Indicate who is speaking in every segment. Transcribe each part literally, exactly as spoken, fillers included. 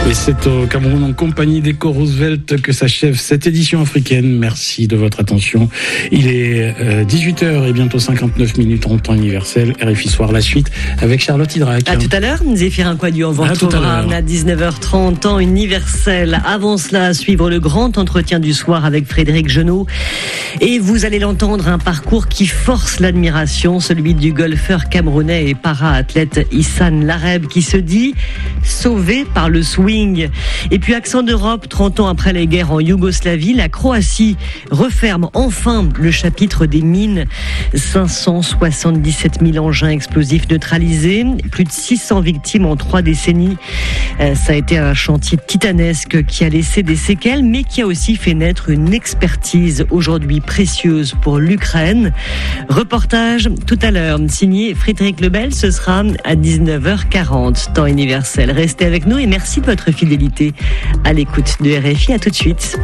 Speaker 1: Et c'est au Cameroun en compagnie d'Eco Roosevelt que s'achève cette édition africaine. Merci de votre attention. Il est euh, dix-huit heures et bientôt cinquante-neuf minutes en temps universel. R F I Soir, la suite avec Charlotte Hydrac.
Speaker 2: À tout à l'heure, Zéphirin Quadio, on vous retrouvera à dix-neuf heures trente, temps universel. Avant cela, à suivre le grand entretien du soir avec Frédéric Genot. Et vous allez l'entendre, un parcours qui force l'admiration, celui du golfeur camerounais et para-athlète Issane Lareb, qui se dit sauvé par le swing. Et puis accent d'Europe, trente ans après les guerres en Yougoslavie, la Croatie referme enfin le chapitre des mines. cinq cent soixante-dix-sept mille engins explosifs neutralisés, plus de six cents victimes en trois décennies. Ça a été un chantier titanesque qui a laissé des séquelles, mais qui a aussi fait naître une expertise aujourd'hui précieuse pour l'Ukraine. Reportage tout à l'heure, signé Frédéric Lebel, ce sera à dix-neuf heures quarante, temps universel. Restez avec nous et merci de votre fidélité à l'écoute de R F I. À tout de suite.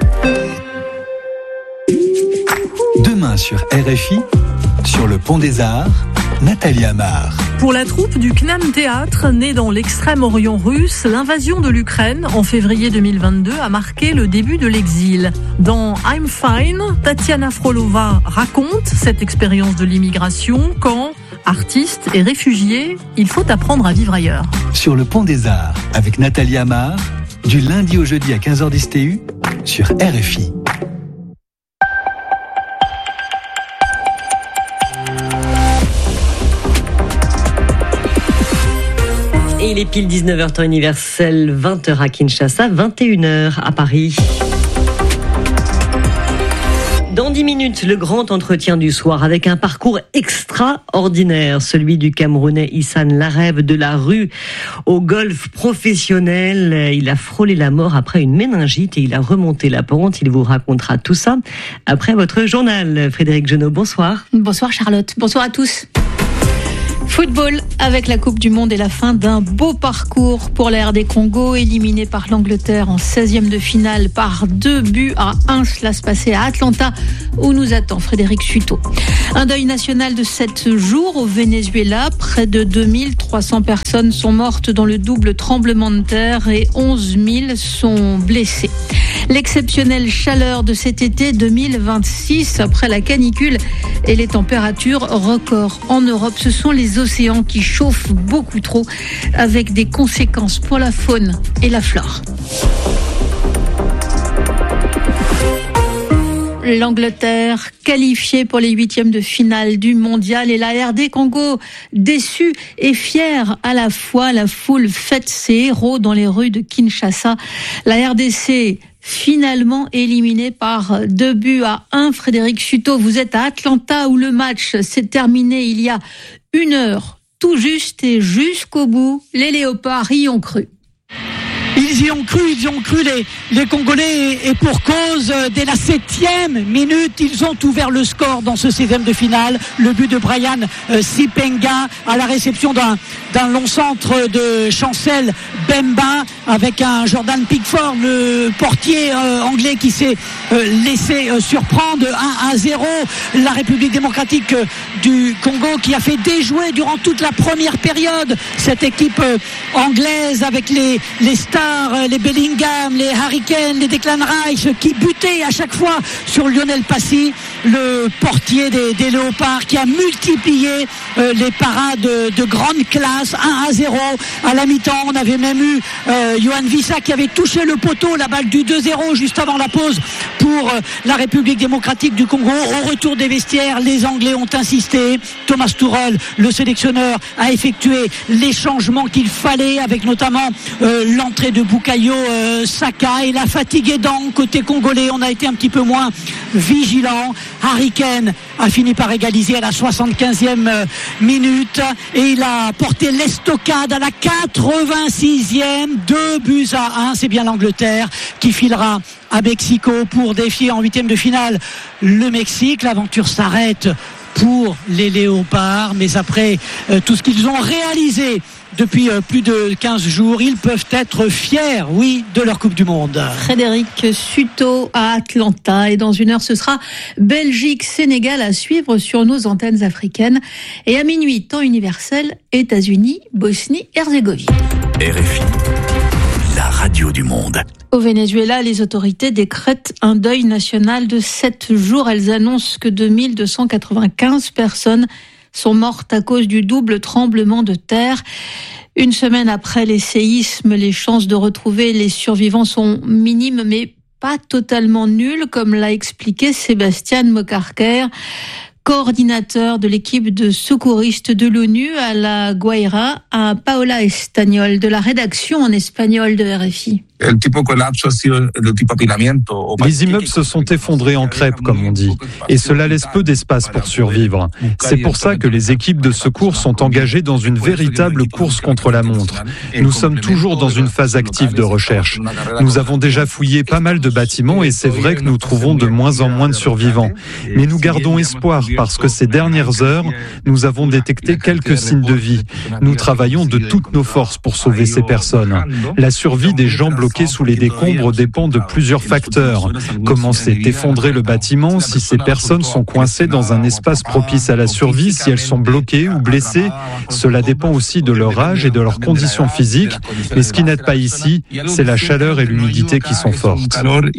Speaker 3: Demain sur R F I, sur le Pont des Arts, Nathalie Amar.
Speaker 4: Pour la troupe du C N A M Théâtre, née dans l'extrême-orient russe, l'invasion de l'Ukraine en février deux mille vingt-deux a marqué le début de l'exil. Dans I'm Fine, Tatiana Frolova raconte cette expérience de l'immigration quand, artiste et réfugié, il faut apprendre à vivre ailleurs.
Speaker 3: Sur le Pont des Arts, avec Nathalie Amar, du lundi au jeudi à quinze heures dix T U, sur R F I.
Speaker 2: Et il est pile dix-neuf heures temps universel, vingt heures à Kinshasa, vingt et une heures à Paris. Dans dix minutes, le grand entretien du soir avec un parcours extraordinaire, celui du Camerounais Issane Lareb, de la rue au golf professionnel. Il a frôlé la mort après une méningite et il a remonté la pente. Il vous racontera tout ça après votre journal. Frédéric Genot, bonsoir.
Speaker 5: Bonsoir Charlotte, bonsoir à tous. Football avec la Coupe du Monde et la fin d'un beau parcours pour la R D Congo, éliminé par l'Angleterre en seizième de finale par deux buts à un. Cela se passait à Atlanta où nous attend Frédéric Suto. Un deuil national de sept jours au Venezuela. Près de deux mille trois cents personnes sont mortes dans le double tremblement de terre et onze mille sont blessées. L'exceptionnelle chaleur de cet été deux mille vingt-six après la canicule et les températures records en Europe. Ce sont les océans qui chauffent beaucoup trop avec des conséquences pour la faune et la flore. L'Angleterre qualifiée pour les huitièmes de finale du mondial et la R D Congo déçue et fière à la fois. La foule fête ses héros dans les rues de Kinshasa. La R D C finalement éliminée par deux buts à un. Frédéric Suto, vous êtes à Atlanta où le match s'est terminé il y a une heure tout juste et jusqu'au bout, les Léopards y ont cru.
Speaker 6: Ils y ont cru, ils y ont cru les, les Congolais et pour cause, dès la septième minute, ils ont ouvert le score dans ce seizième de finale. Le but de Brian euh, Sipenga à la réception d'un, d'un long centre de Chancel Bemba avec un Jordan Pickford, le portier euh, anglais qui s'est euh, laissé euh, surprendre. un à zéro, la République démocratique euh, du Congo qui a fait déjouer durant toute la première période cette équipe euh, anglaise avec les, les stars, les Bellingham, les Harry Kane, les Declan Rice qui butaient à chaque fois sur Lionel Passy, le portier des, des Léopards qui a multiplié euh, les parades de, de grande classe. Un à zéro à la mi-temps. On avait même eu euh, Yohan Wissa qui avait touché le poteau, la balle du deux zéro juste avant la pause pour euh, la République démocratique du Congo. Au retour des vestiaires, les Anglais ont insisté. Thomas Tuchel, le sélectionneur, a effectué les changements qu'il fallait avec notamment euh, l'entrée de Bukayo euh, Saka et la fatigue aidant côté congolais. On a été un petit peu moins vigilant. Harry Kane a fini par égaliser à la soixante-quinzième euh, minute et il a porté l'estocade à la quatre-vingt-sixième. Deux buts à un. C'est bien l'Angleterre qui filera à Mexico pour défier en huitième de finale le Mexique. L'aventure s'arrête pour les Léopards, mais après euh, tout ce qu'ils ont réalisé depuis euh, plus de quinze jours, ils peuvent être fiers, oui, de leur Coupe du Monde.
Speaker 5: Frédéric Suto à Atlanta, et dans une heure ce sera Belgique-Sénégal à suivre sur nos antennes africaines, et à minuit temps universel, États-Unis, Bosnie-Herzégovine.
Speaker 3: R F I. la radio du monde.
Speaker 5: Au Venezuela, les autorités décrètent un deuil national de sept jours. Elles annoncent que deux mille deux cent quatre-vingt-quinze personnes sont mortes à cause du double tremblement de terre. Une semaine après les séismes, les chances de retrouver les survivants sont minimes, mais pas totalement nulles, comme l'a expliqué Sébastien Mocarquer, coordinateur de l'équipe de secouristes de l'ONU à la Guaira, à Paola Estañol, de la rédaction en espagnol de R F I.
Speaker 7: Les immeubles se sont effondrés en crêpes, comme on dit, et cela laisse peu d'espace pour survivre. C'est pour ça que les équipes de secours sont engagées dans une véritable course contre la montre. Nous sommes toujours dans une phase active de recherche. Nous avons déjà fouillé pas mal de bâtiments et c'est vrai que nous trouvons de moins en moins de survivants. Mais nous gardons espoir parce que ces dernières heures, nous avons détecté quelques signes de vie. Nous travaillons de toutes nos forces pour sauver ces personnes. La survie des gens bloqués sous les décombres dépend de plusieurs facteurs. Comment s'est effondré le bâtiment, si ces personnes sont coincées dans un espace propice à la survie, si elles sont bloquées ou blessées. Cela dépend aussi de leur âge et de leurs conditions physiques. Mais ce qui n'aide pas ici, c'est la chaleur et l'humidité qui sont fortes.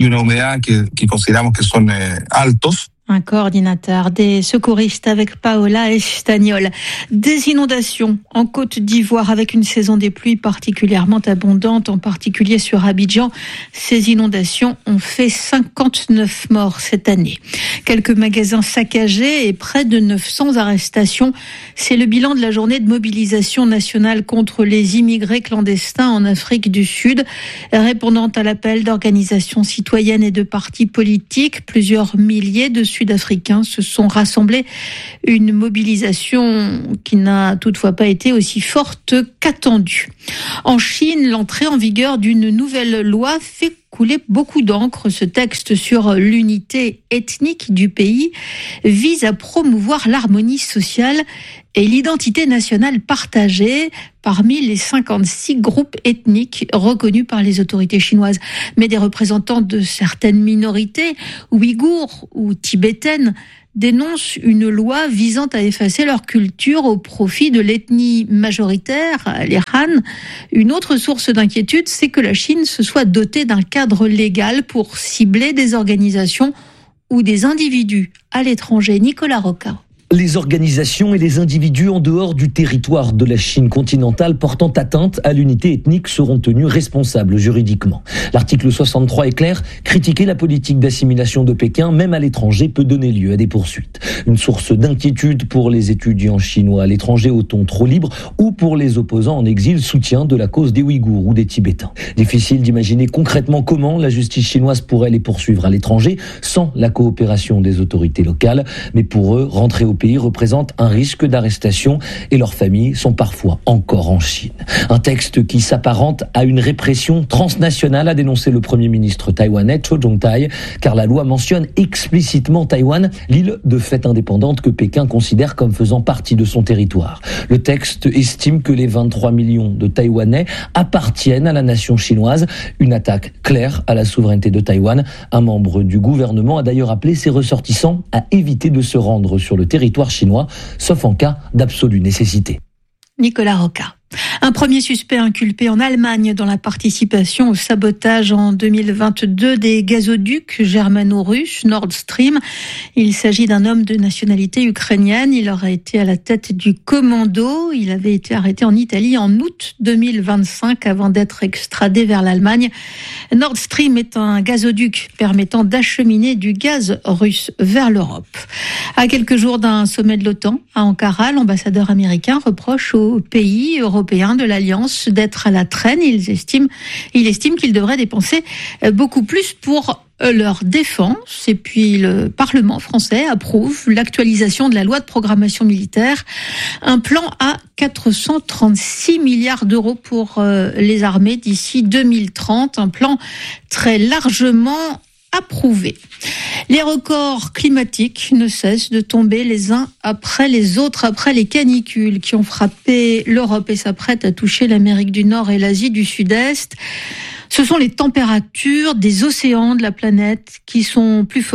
Speaker 5: Un coordinateur des secouristes avec Paola Estañol. Des inondations en Côte d'Ivoire avec une saison des pluies particulièrement abondante, en particulier sur Abidjan. Ces inondations ont fait cinquante-neuf morts cette année. Quelques magasins saccagés et près de neuf cents arrestations. C'est le bilan de la journée de mobilisation nationale contre les immigrés clandestins en Afrique du Sud. Répondant à l'appel d'organisations citoyennes et de partis politiques, plusieurs milliers de Sud-Africains se sont rassemblés. Une mobilisation qui n'a toutefois pas été aussi forte qu'attendue. En Chine, l'entrée en vigueur d'une nouvelle loi fait couler beaucoup d'encre. Ce texte sur l'unité ethnique du pays vise à promouvoir l'harmonie sociale et l'identité nationale partagée parmi les cinquante-six groupes ethniques reconnus par les autorités chinoises. Mais des représentants de certaines minorités, ouïghours ou tibétaines, dénoncent une loi visant à effacer leur culture au profit de l'ethnie majoritaire, les Han. Une autre source d'inquiétude, c'est que la Chine se soit dotée d'un cadre légal pour cibler des organisations ou des individus à l'étranger. Nicolas Roca.
Speaker 8: Les organisations et les individus en dehors du territoire de la Chine continentale portant atteinte à l'unité ethnique seront tenus responsables juridiquement. L'article soixante-trois est clair, critiquer la politique d'assimilation de Pékin, même à l'étranger, peut donner lieu à des poursuites. Une source d'inquiétude pour les étudiants chinois à l'étranger au ton trop libre ou pour les opposants en exil, soutien de la cause des Ouïghours ou des Tibétains. Difficile d'imaginer concrètement comment la justice chinoise pourrait les poursuivre à l'étranger sans la coopération des autorités locales, mais pour eux, rentrer au pays représente un risque d'arrestation et leurs familles sont parfois encore en Chine. Un texte qui s'apparente à une répression transnationale, a dénoncé le Premier ministre taïwanais Cho Jong-tai, car la loi mentionne explicitement Taïwan, l'île de fait indépendante que Pékin considère comme faisant partie de son territoire. Le texte estime que les vingt-trois millions de Taïwanais appartiennent à la nation chinoise, une attaque claire à la souveraineté de Taïwan. Un membre du gouvernement a d'ailleurs appelé ses ressortissants à éviter de se rendre sur le territoire chinois, sauf en cas d'absolue nécessité.
Speaker 5: Nicolas Roca. Un premier suspect inculpé en Allemagne dans la participation au sabotage en deux mille vingt-deux des gazoducs germano-russes Nord Stream. Il s'agit d'un homme de nationalité ukrainienne. Il aurait été à la tête du commando. Il avait été arrêté en Italie en août deux mille vingt-cinq avant d'être extradé vers l'Allemagne. Nord Stream est un gazoduc permettant d'acheminer du gaz russe vers l'Europe. À quelques jours d'un sommet de l'OTAN à Ankara, l'ambassadeur américain reproche aux pays européens de l'Alliance d'être à la traîne. Ils estiment, il estime qu'ils devraient dépenser beaucoup plus pour leur défense. Et puis le Parlement français approuve l'actualisation de la loi de programmation militaire. Un plan à quatre cent trente-six milliards d'euros pour les armées d'ici deux mille trente. Un plan très largement approuvé. Les records climatiques ne cessent de tomber les uns après les autres, après les canicules qui ont frappé l'Europe et s'apprêtent à toucher l'Amérique du Nord et l'Asie du Sud-Est. Ce sont les températures des océans de la planète qui sont plus fortes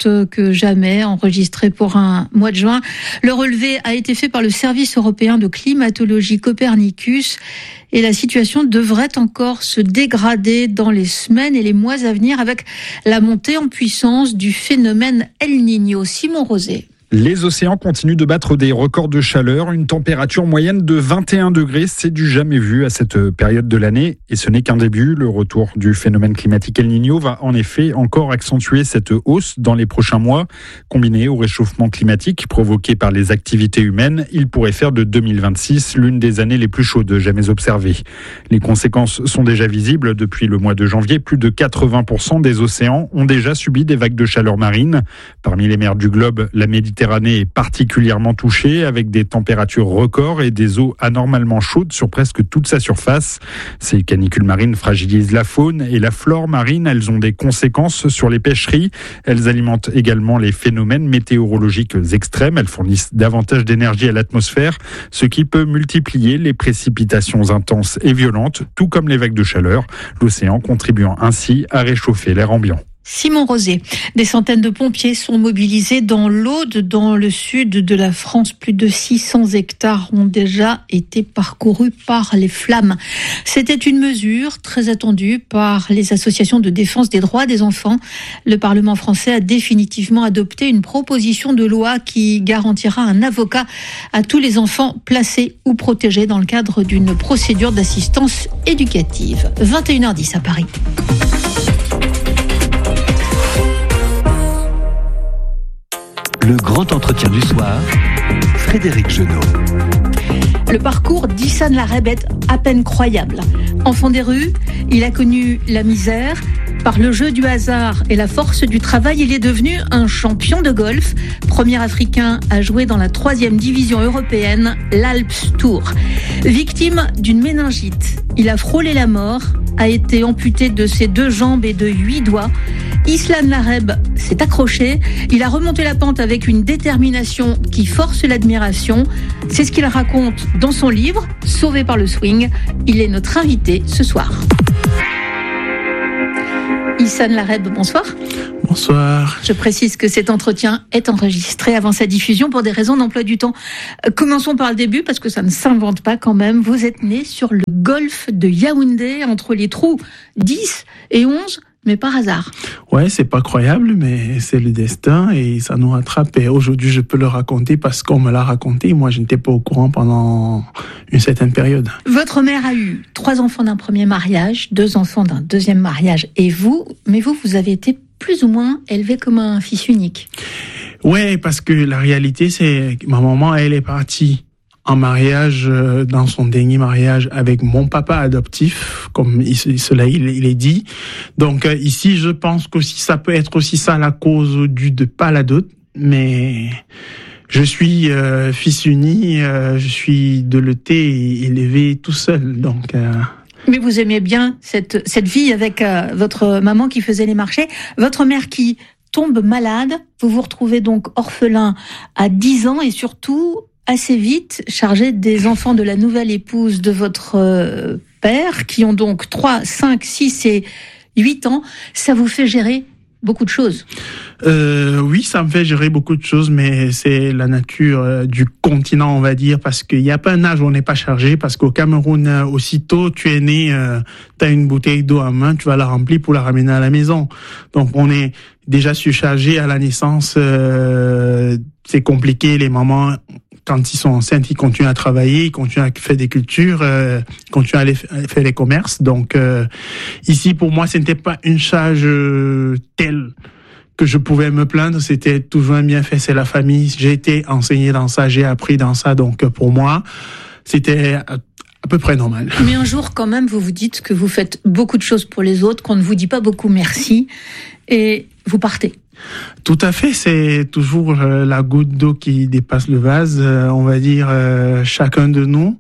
Speaker 5: forte que jamais enregistrée pour un mois de juin. Le relevé a été fait par le service européen de climatologie Copernicus et la situation devrait encore se dégrader dans les semaines et les mois à venir avec la montée en puissance du phénomène El Niño. Simon Rosé.
Speaker 9: Les océans continuent de battre des records de chaleur. Une température moyenne de vingt et un degrés, c'est du jamais vu à cette période de l'année. Et ce n'est qu'un début. Le retour du phénomène climatique El Niño va en effet encore accentuer cette hausse dans les prochains mois. Combiné au réchauffement climatique provoqué par les activités humaines, il pourrait faire de deux mille vingt-six l'une des années les plus chaudes jamais observées. Les conséquences sont déjà visibles. Depuis le mois de janvier, plus de quatre-vingts pour cent des océans ont déjà subi des vagues de chaleur marine. Parmi les mers du globe, la Méditerranée est particulièrement touchée avec des températures records et des eaux anormalement chaudes sur presque toute sa surface. Ces canicules marines fragilisent la faune et la flore marine. Elles ont des conséquences sur les pêcheries. Elles alimentent également les phénomènes météorologiques extrêmes. Elles fournissent davantage d'énergie à l'atmosphère, ce qui peut multiplier les précipitations intenses et violentes, tout comme les vagues de chaleur, l'océan contribuant ainsi à réchauffer l'air ambiant.
Speaker 5: Simon Rosé. Des centaines de pompiers sont mobilisés dans l'Aude, dans le sud de la France. Plus de six cents hectares ont déjà été parcourus par les flammes. C'était une mesure très attendue par les associations de défense des droits des enfants. Le Parlement français a définitivement adopté une proposition de loi qui garantira un avocat à tous les enfants placés ou protégés dans le cadre d'une procédure d'assistance éducative. vingt et une heures dix à Paris.
Speaker 3: Le grand entretien du soir, Frédéric Genot.
Speaker 5: Le parcours d'Issane Lareb est à peine croyable. Enfant des rues, il a connu la misère. Par le jeu du hasard et la force du travail, il est devenu un champion de golf. Premier Africain à jouer dans la troisième division européenne, l'Alps Tour. Victime d'une méningite, il a frôlé la mort, a été amputé de ses deux jambes et de huit doigts. Issane Lareb s'est accroché. Il a remonté la pente avec une détermination qui force l'admiration. C'est ce qu'il raconte dans son livre, Sauvé par le swing. Il est notre invité ce soir. Issane Lareb, bonsoir.
Speaker 1: Bonsoir.
Speaker 5: Je précise que cet entretien est enregistré avant sa diffusion pour des raisons d'emploi du temps. Commençons par le début parce que ça ne s'invente pas quand même. Vous êtes né sur le golfe de Yaoundé entre les trous dix et onze. Mais par hasard.
Speaker 1: Ouais, c'est pas croyable, mais c'est le destin et ça nous rattrape. Et aujourd'hui, je peux le raconter parce qu'on me l'a raconté. Moi, je n'étais pas au courant pendant une certaine période.
Speaker 5: Votre mère a eu trois enfants d'un premier mariage, deux enfants d'un deuxième mariage et vous, mais vous, vous avez été plus ou moins élevé comme un fils unique.
Speaker 1: Ouais, parce que la réalité, c'est que ma maman, elle est partie en mariage, dans son dernier mariage avec mon papa adoptif, comme cela il, il est dit. Donc ici, je pense qu'aussi ça peut être aussi ça la cause du de pas la dot, mais je suis euh, fils uni, euh, je suis deleté et élevé tout seul, donc. Euh...
Speaker 5: Mais vous aimiez bien cette cette vie avec euh, votre maman qui faisait les marchés, votre mère qui tombe malade, vous vous retrouvez donc orphelin à dix ans et surtout assez vite chargé des enfants de la nouvelle épouse de votre euh, père, qui ont donc trois, cinq, six et huit ans. Ça vous fait gérer beaucoup de choses.
Speaker 1: Euh, oui, ça me fait gérer beaucoup de choses, mais c'est la nature euh, du continent, on va dire, parce qu'il n'y a pas un âge où on n'est pas chargé, parce qu'au Cameroun, euh, aussitôt tu es né, euh, tu as une bouteille d'eau à main, tu vas la remplir pour la ramener à la maison. Donc on est déjà surchargé à la naissance, euh, c'est compliqué, les mamans... Quand ils sont enceintes, ils continuent à travailler, ils continuent à faire des cultures, euh, ils continuent à, aller à faire les commerces. Donc euh, ici, pour moi, ce n'était pas une charge euh, telle que je pouvais me plaindre. C'était toujours un bienfait, c'est la famille. J'ai été enseigné dans ça, j'ai appris dans ça. Donc pour moi, c'était à, à peu près normal.
Speaker 5: Mais un jour, quand même, vous vous dites que vous faites beaucoup de choses pour les autres, qu'on ne vous dit pas beaucoup merci, et vous partez.
Speaker 1: Tout à fait, c'est toujours euh, la goutte d'eau qui dépasse le vase. Euh, on va dire, euh, chacun de nous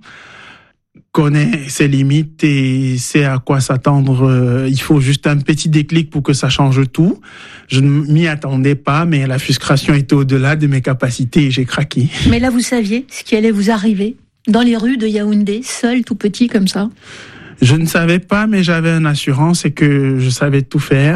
Speaker 1: connaît ses limites et sait à quoi s'attendre. Euh, il faut juste un petit déclic pour que ça change tout. Je ne m'y attendais pas, mais la frustration était au-delà de mes capacités et j'ai craqué.
Speaker 5: Mais là, vous saviez ce qui allait vous arriver dans les rues de Yaoundé, seul, tout petit comme ça?
Speaker 1: Je ne savais pas, mais j'avais une assurance et que je savais tout faire.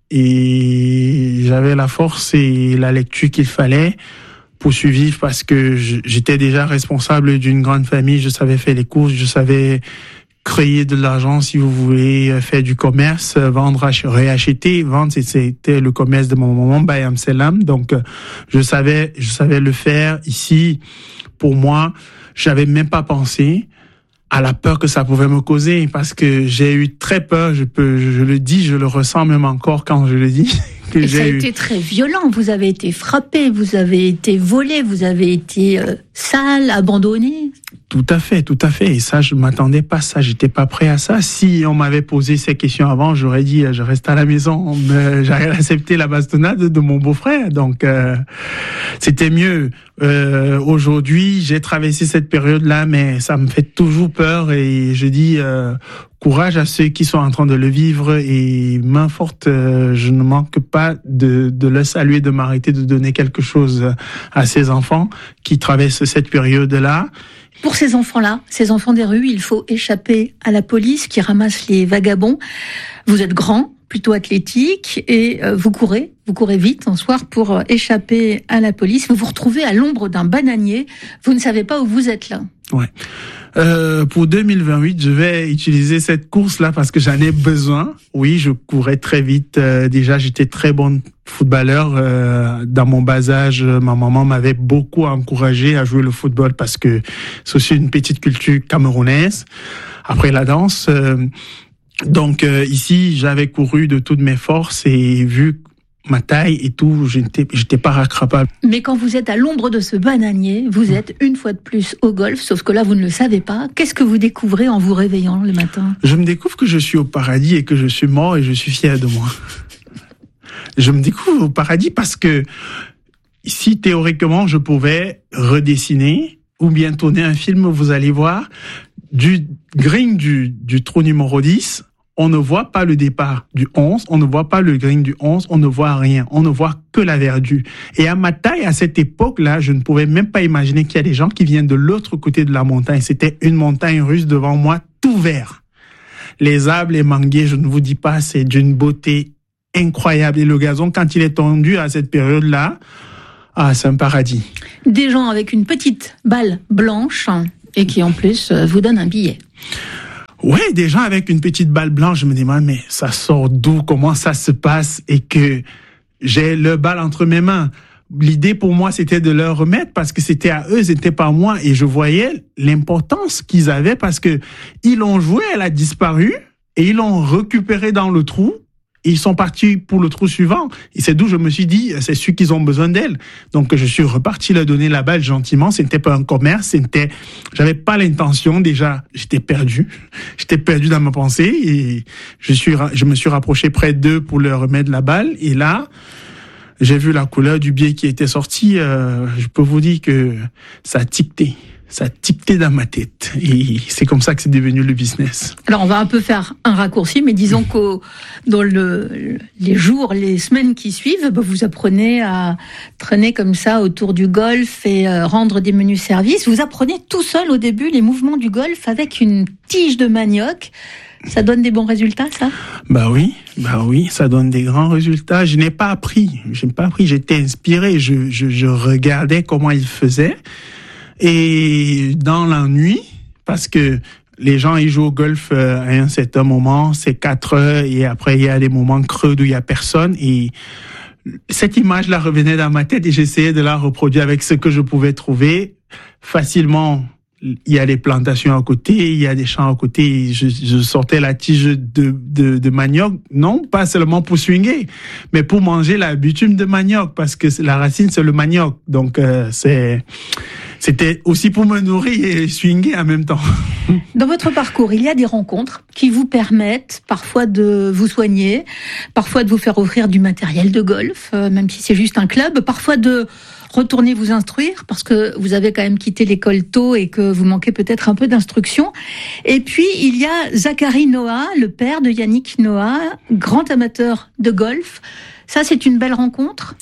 Speaker 10: et j'avais la force et la lecture qu'il fallait pour survivre parce que j'étais déjà responsable d'une grande famille, je savais faire les courses, je savais créer de l'argent, si vous voulez, faire du commerce, vendre, réacheter, vendre, c'était le commerce de mon maman, Bayam Selam. Donc, je savais, je savais le faire ici. Pour moi, j'avais même pas pensé à la peur que ça pouvait me causer parce que j'ai eu très peur. Je peux, je le dis, je le ressens même encore quand je le dis. Que
Speaker 5: Et
Speaker 10: j'ai
Speaker 5: ça a
Speaker 10: eu...
Speaker 5: été très violent. Vous avez été frappé, vous avez été volé, vous avez été euh, sale, abandonné.
Speaker 10: Tout à fait, tout à fait. Et ça, je m'attendais pas à ça. J'étais pas prêt à ça. Si on m'avait posé ces questions avant, j'aurais dit, je reste à la maison. Mais j'aurais accepté la bastonnade de mon beau-frère. Donc, euh, c'était mieux. Euh, aujourd'hui, j'ai traversé cette période-là, mais ça me fait toujours peur. Et je dis, euh, courage à ceux qui sont en train de le vivre. Et main forte, euh, je ne manque pas de, de le saluer, de m'arrêter, de donner quelque chose à ces enfants qui traversent cette période-là.
Speaker 5: Pour ces enfants-là, ces enfants des rues, il faut échapper à la police qui ramasse les vagabonds. Vous êtes grand, plutôt athlétique, et euh, vous courez, vous courez vite un soir pour euh, échapper à la police. Vous vous retrouvez à l'ombre d'un bananier. Vous ne savez pas où vous êtes là.
Speaker 10: Ouais. Euh, pour deux mille vingt-huit, je vais utiliser cette course-là parce que j'en ai besoin. Oui, je courais très vite. Euh, déjà, j'étais très bon footballeur. Euh, dans mon bas âge, ma maman m'avait beaucoup encouragé à jouer le football parce que c'est aussi une petite culture camerounaise. Après la danse, euh, donc euh, ici, j'avais couru de toutes mes forces et vu ma taille et tout, j'étais, j'étais pas rattrapable.
Speaker 5: Mais quand vous êtes à l'ombre de ce bananier, vous êtes une fois de plus au golf, sauf que là, vous ne le savez pas. Qu'est-ce que vous découvrez en vous réveillant le matin ?
Speaker 10: Je me découvre que je suis au paradis et que je suis mort et je suis fier de moi. Je me découvre au paradis parce que si théoriquement je pouvais redessiner ou bien tourner un film, vous allez voir, du green du, du trou numéro dix, on ne voit pas le départ du onze, on ne voit pas le green du onze, on ne voit rien, on ne voit que la verdure. Et à ma taille, à cette époque-là, je ne pouvais même pas imaginer qu'il y a des gens qui viennent de l'autre côté de la montagne. C'était une montagne russe devant moi, tout vert. Les arbres, les manguiers, je ne vous dis pas, c'est d'une beauté incroyable. Et le gazon, quand il est tendu à cette période-là, ah, c'est un paradis.
Speaker 5: Des gens avec une petite balle blanche et qui en plus vous donnent un billet.
Speaker 10: Ouais, des gens avec une petite balle blanche, je me demande, mais ça sort d'où, comment ça se passe, et que j'ai le balle entre mes mains. L'idée pour moi, c'était de leur remettre parce que c'était à eux, c'était pas moi, et je voyais l'importance qu'ils avaient parce que ils l'ont joué, elle a disparu, et ils l'ont récupéré dans le trou. Et ils sont partis pour le trou suivant. Et c'est d'où je me suis dit, c'est sûr qu'ils ont besoin d'elle. Donc, je suis reparti leur donner la balle gentiment. C'était pas un commerce, c'était, j'avais pas l'intention. Déjà, j'étais perdu. J'étais perdu dans ma pensée et je suis, je me suis rapproché près d'eux pour leur remettre la balle. Et là, j'ai vu la couleur du billet qui était sorti. Euh, je peux vous dire que ça a ticté. Ça a ticté dans ma tête. Et c'est comme ça que c'est devenu le business.
Speaker 5: Alors, on va un peu faire un raccourci, mais disons qu'au, dans le, les jours, les semaines qui suivent, bah, vous apprenez à traîner comme ça autour du golf et euh, rendre des menus services. Vous apprenez tout seul au début les mouvements du golf avec une tige de manioc. Ça donne des bons résultats, ça ?
Speaker 10: Bah oui, bah oui, ça donne des grands résultats. Je n'ai pas appris, je n'ai pas appris, j'étais inspiré, je, je, je regardais comment ils faisaient. Et dans la nuit, parce que les gens ils jouent au golf à un certain moment, c'est quatre heures et après il y a des moments creux où il y a personne et cette image-là revenait dans ma tête et j'essayais de la reproduire avec ce que je pouvais trouver facilement. Il y a des plantations à côté, il y a des champs à côté. Je, je sortais la tige de, de, de manioc, non pas seulement pour swinger, mais pour manger la bitume de manioc parce que la racine c'est le manioc. Donc euh, c'est C'était aussi pour me nourrir et swinger en même temps.
Speaker 5: Dans votre parcours, il y a des rencontres qui vous permettent parfois de vous soigner, parfois de vous faire offrir du matériel de golf, euh, même si c'est juste un club, parfois de retourner vous instruire parce que vous avez quand même quitté l'école tôt et que vous manquez peut-être un peu d'instruction. Et puis, il y a Zachary Noah, le père de Yannick Noah, grand amateur de golf. Ça, c'est une belle rencontre ?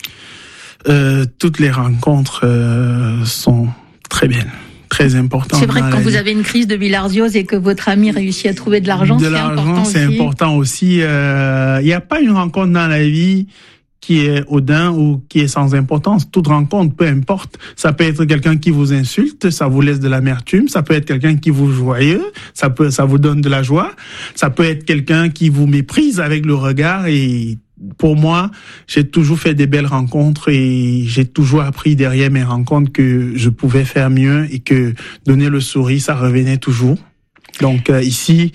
Speaker 10: euh, Toutes les rencontres euh, sont très belles. très importante.
Speaker 5: C'est vrai que quand vous
Speaker 10: vie.
Speaker 5: avez une crise de bilharziose et que votre ami réussit à trouver de l'argent,
Speaker 10: de
Speaker 5: c'est
Speaker 10: l'argent,
Speaker 5: important
Speaker 10: c'est
Speaker 5: aussi.
Speaker 10: important aussi. Il euh, n'y a pas une rencontre dans la vie qui est odin ou qui est sans importance. Toute rencontre, peu importe. Ça peut être quelqu'un qui vous insulte, ça vous laisse de l'amertume. Ça peut être quelqu'un qui vous joyeux, ça peut, ça vous donne de la joie. Ça peut être quelqu'un qui vous méprise avec le regard. Et pour moi, j'ai toujours fait des belles rencontres et j'ai toujours appris derrière mes rencontres que je pouvais faire mieux et que donner le sourire, ça revenait toujours. Donc euh, ici,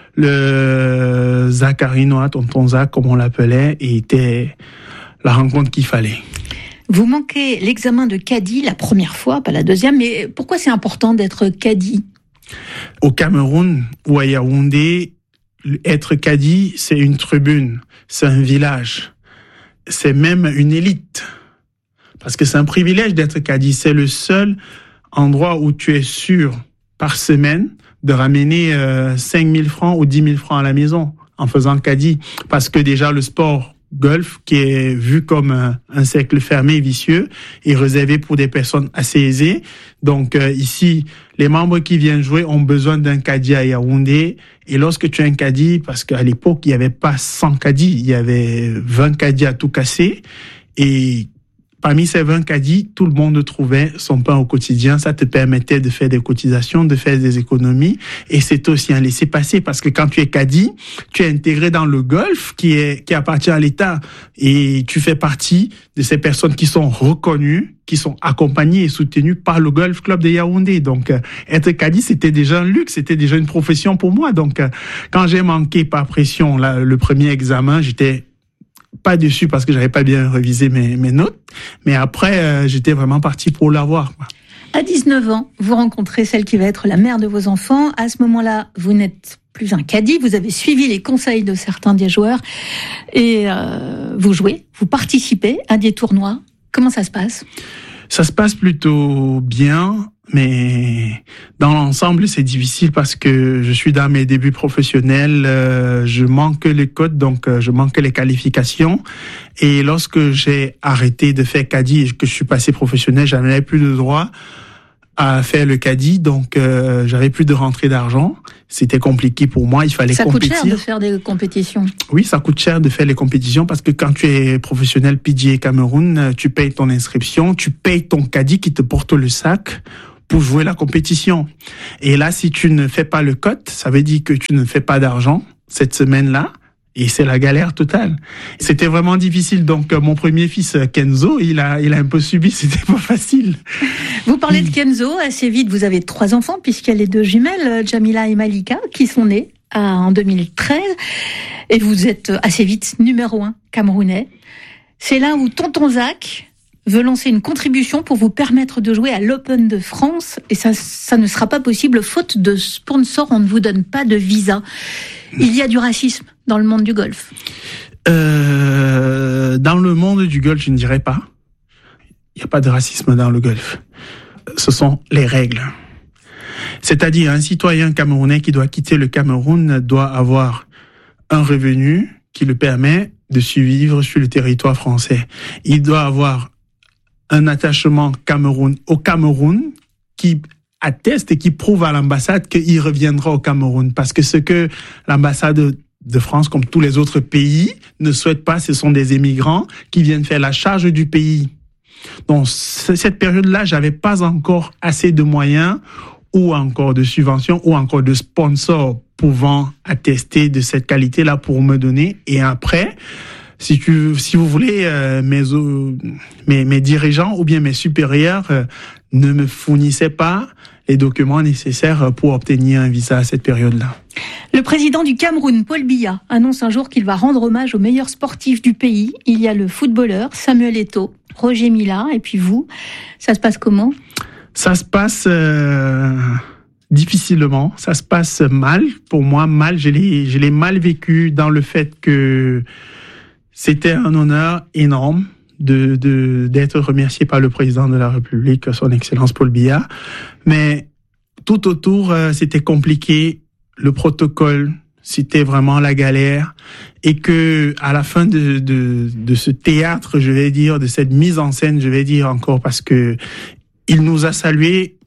Speaker 10: le Zacharinois, tonton Zach, comme on l'appelait, était la rencontre qu'il fallait.
Speaker 5: Vous manquez l'examen de caddie la première fois, pas la deuxième, mais pourquoi c'est important d'être caddie ?
Speaker 10: Au Cameroun ou à Yaoundé, être caddie, c'est une tribune, c'est un village, c'est même une élite. Parce que c'est un privilège d'être caddie, c'est le seul endroit où tu es sûr par semaine de ramener euh, cinq mille francs ou dix mille francs à la maison en faisant caddie. Parce que déjà le sport golf, qui est vu comme un, un cercle fermé et vicieux, est réservé pour des personnes assez aisées. Donc euh, ici, les membres qui viennent jouer ont besoin d'un caddie à Yaoundé. Et lorsque tu as un caddie, parce qu'à l'époque, il n'y avait pas cent caddies, il y avait vingt caddies à tout casser. Et parmi ces vingt caddies, tout le monde trouvait son pain au quotidien. Ça te permettait de faire des cotisations, de faire des économies. Et c'est aussi un laisser-passer parce que quand tu es caddie, tu es intégré dans le golf qui est, qui appartient à l'État. Et tu fais partie de ces personnes qui sont reconnues, qui sont accompagnées et soutenues par le Golf Club de Yaoundé. Donc, euh, être caddie, c'était déjà un luxe, c'était déjà une profession pour moi. Donc, euh, quand j'ai manqué par pression là, le premier examen, j'étais pas déçu parce que j'avais pas bien révisé mes, mes notes, mais après euh, j'étais vraiment parti pour l'avoir.
Speaker 5: À dix-neuf ans, vous rencontrez celle qui va être la mère de vos enfants. À ce moment-là, vous n'êtes plus un caddie, vous avez suivi les conseils de certains des joueurs et euh, vous jouez, vous participez à des tournois. Comment ça se passe ?
Speaker 10: Ça se passe plutôt bien, mais dans l'ensemble, c'est difficile parce que je suis dans mes débuts professionnels, euh, je manque les codes, donc euh, je manque les qualifications. Et lorsque j'ai arrêté de faire caddie et que je suis passé professionnel, j'avais plus de droit à faire le caddie, donc euh, j'avais plus de rentrée d'argent. C'était compliqué pour moi, il fallait
Speaker 5: ça
Speaker 10: compétir.
Speaker 5: Ça coûte cher de faire des compétitions.
Speaker 10: Oui, ça coûte cher de faire les compétitions parce que quand tu es professionnel P G A Cameroun, tu payes ton inscription, tu payes ton caddie qui te porte le sac pour jouer la compétition. Et là, si tu ne fais pas le cote, ça veut dire que tu ne fais pas d'argent cette semaine-là. Et c'est la galère totale. C'était vraiment difficile. Donc, mon premier fils, Kenzo, il a, il a un peu subi. C'était pas facile.
Speaker 5: Vous parlez de Kenzo. Assez vite, vous avez trois enfants, puisqu'il y a les deux jumelles, Jamila et Malika, qui sont nées en deux mille treize. Et vous êtes assez vite numéro un camerounais. C'est là où tonton Zach veut lancer une contribution pour vous permettre de jouer à l'Open de France. Et ça, ça ne sera pas possible, faute de sponsors. On ne vous donne pas de visa. Il y a du racisme dans le monde du golf.
Speaker 10: Euh, dans le monde du golf, je ne dirais pas. Il n'y a pas de racisme dans le golf. Ce sont les règles. C'est-à-dire, un citoyen camerounais qui doit quitter le Cameroun doit avoir un revenu qui le permet de survivre sur le territoire français. Il doit avoir un attachement Cameroun, au Cameroun qui atteste et qui prouve à l'ambassade qu'il reviendra au Cameroun. Parce que ce que l'ambassade de France, comme tous les autres pays, ne souhaite pas, ce sont des émigrants qui viennent faire la charge du pays. Donc, cette période-là, j'avais pas encore assez de moyens ou encore de subventions ou encore de sponsors pouvant attester de cette qualité-là pour me donner. Et après, si tu, si vous voulez, euh, mes, mes, mes dirigeants ou bien mes supérieurs euh, ne me fournissaient pas les documents nécessaires pour obtenir un visa à cette période-là.
Speaker 5: Le président du Cameroun, Paul Biya, annonce un jour qu'il va rendre hommage aux meilleurs sportifs du pays. Il y a le footballeur Samuel Eto'o, Roger Mila, et puis vous. Ça se passe comment ?
Speaker 10: Ça se passe euh, difficilement. Ça se passe mal. Pour moi, mal. Je l'ai, je l'ai mal vécu dans le fait que c'était un honneur énorme de, de, d'être remercié par le président de la République, son Excellence Paul Biya. Mais tout autour, euh, c'était compliqué. Le protocole, c'était vraiment la galère. Et que, à la fin de, de, de ce théâtre, je vais dire, de cette mise en scène, je vais dire encore, parce que il nous a salués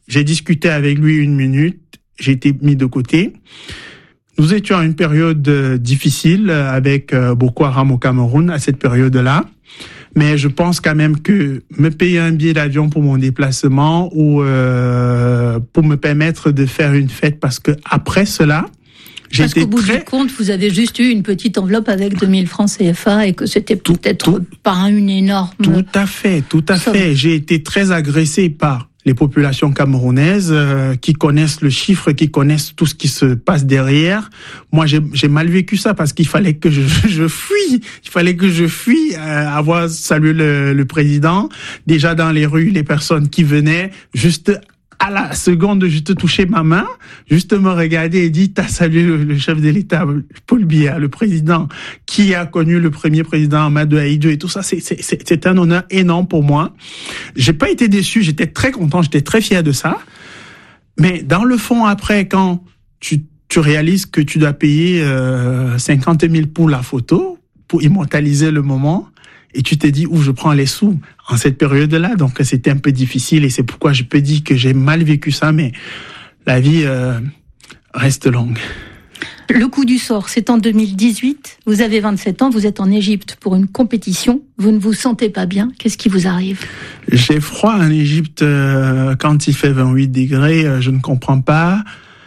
Speaker 10: j'ai discuté avec lui une minute, j'ai été mis de côté. Nous étions à une période difficile avec Boko Haram au Cameroun à cette période-là. Mais je pense quand même que me payer un billet d'avion pour mon déplacement ou euh, pour me permettre de faire une fête, parce que après cela, j'ai
Speaker 5: Parce
Speaker 10: été
Speaker 5: qu'au bout
Speaker 10: très...
Speaker 5: du compte, vous avez juste eu une petite enveloppe avec deux mille francs C F A et que c'était
Speaker 10: Tout-
Speaker 5: peut-être
Speaker 10: tout-
Speaker 5: pas une énorme...
Speaker 10: Tout à fait, tout à
Speaker 5: somme.
Speaker 10: fait. J'ai été très agressé par les populations camerounaises euh, qui connaissent le chiffre, qui connaissent tout ce qui se passe derrière. Moi, j'ai, j'ai mal vécu ça parce qu'il fallait que je, je fuis. Il fallait que je fuis, euh, avoir salué le, le président. Déjà dans les rues, les personnes qui venaient juste à la seconde, juste toucher ma main, juste me regarder et dire, t'as salué le, le chef de l'État, Paul Biya, le président, qui a connu le premier président Amadou Ahidjo et tout ça. C'est, c'est, c'est, c'est un honneur énorme pour moi. J'ai pas été déçu, j'étais très content, j'étais très fier de ça. Mais dans le fond, après, quand tu, tu réalises que tu dois payer euh, cinquante mille pour la photo, pour immortaliser le moment, et tu te dis où je prends les sous en cette période-là. Donc, c'était un peu difficile et c'est pourquoi je peux dire que j'ai mal vécu ça, mais la vie euh, reste longue.
Speaker 5: Le coup du sort, c'est en deux mille dix-huit. Vous avez vingt-sept ans, vous êtes en Égypte pour une compétition. Vous ne vous sentez pas bien. Qu'est-ce qui vous arrive ?
Speaker 10: J'ai froid en Égypte euh, quand il fait vingt-huit degrés. Euh, je ne comprends pas.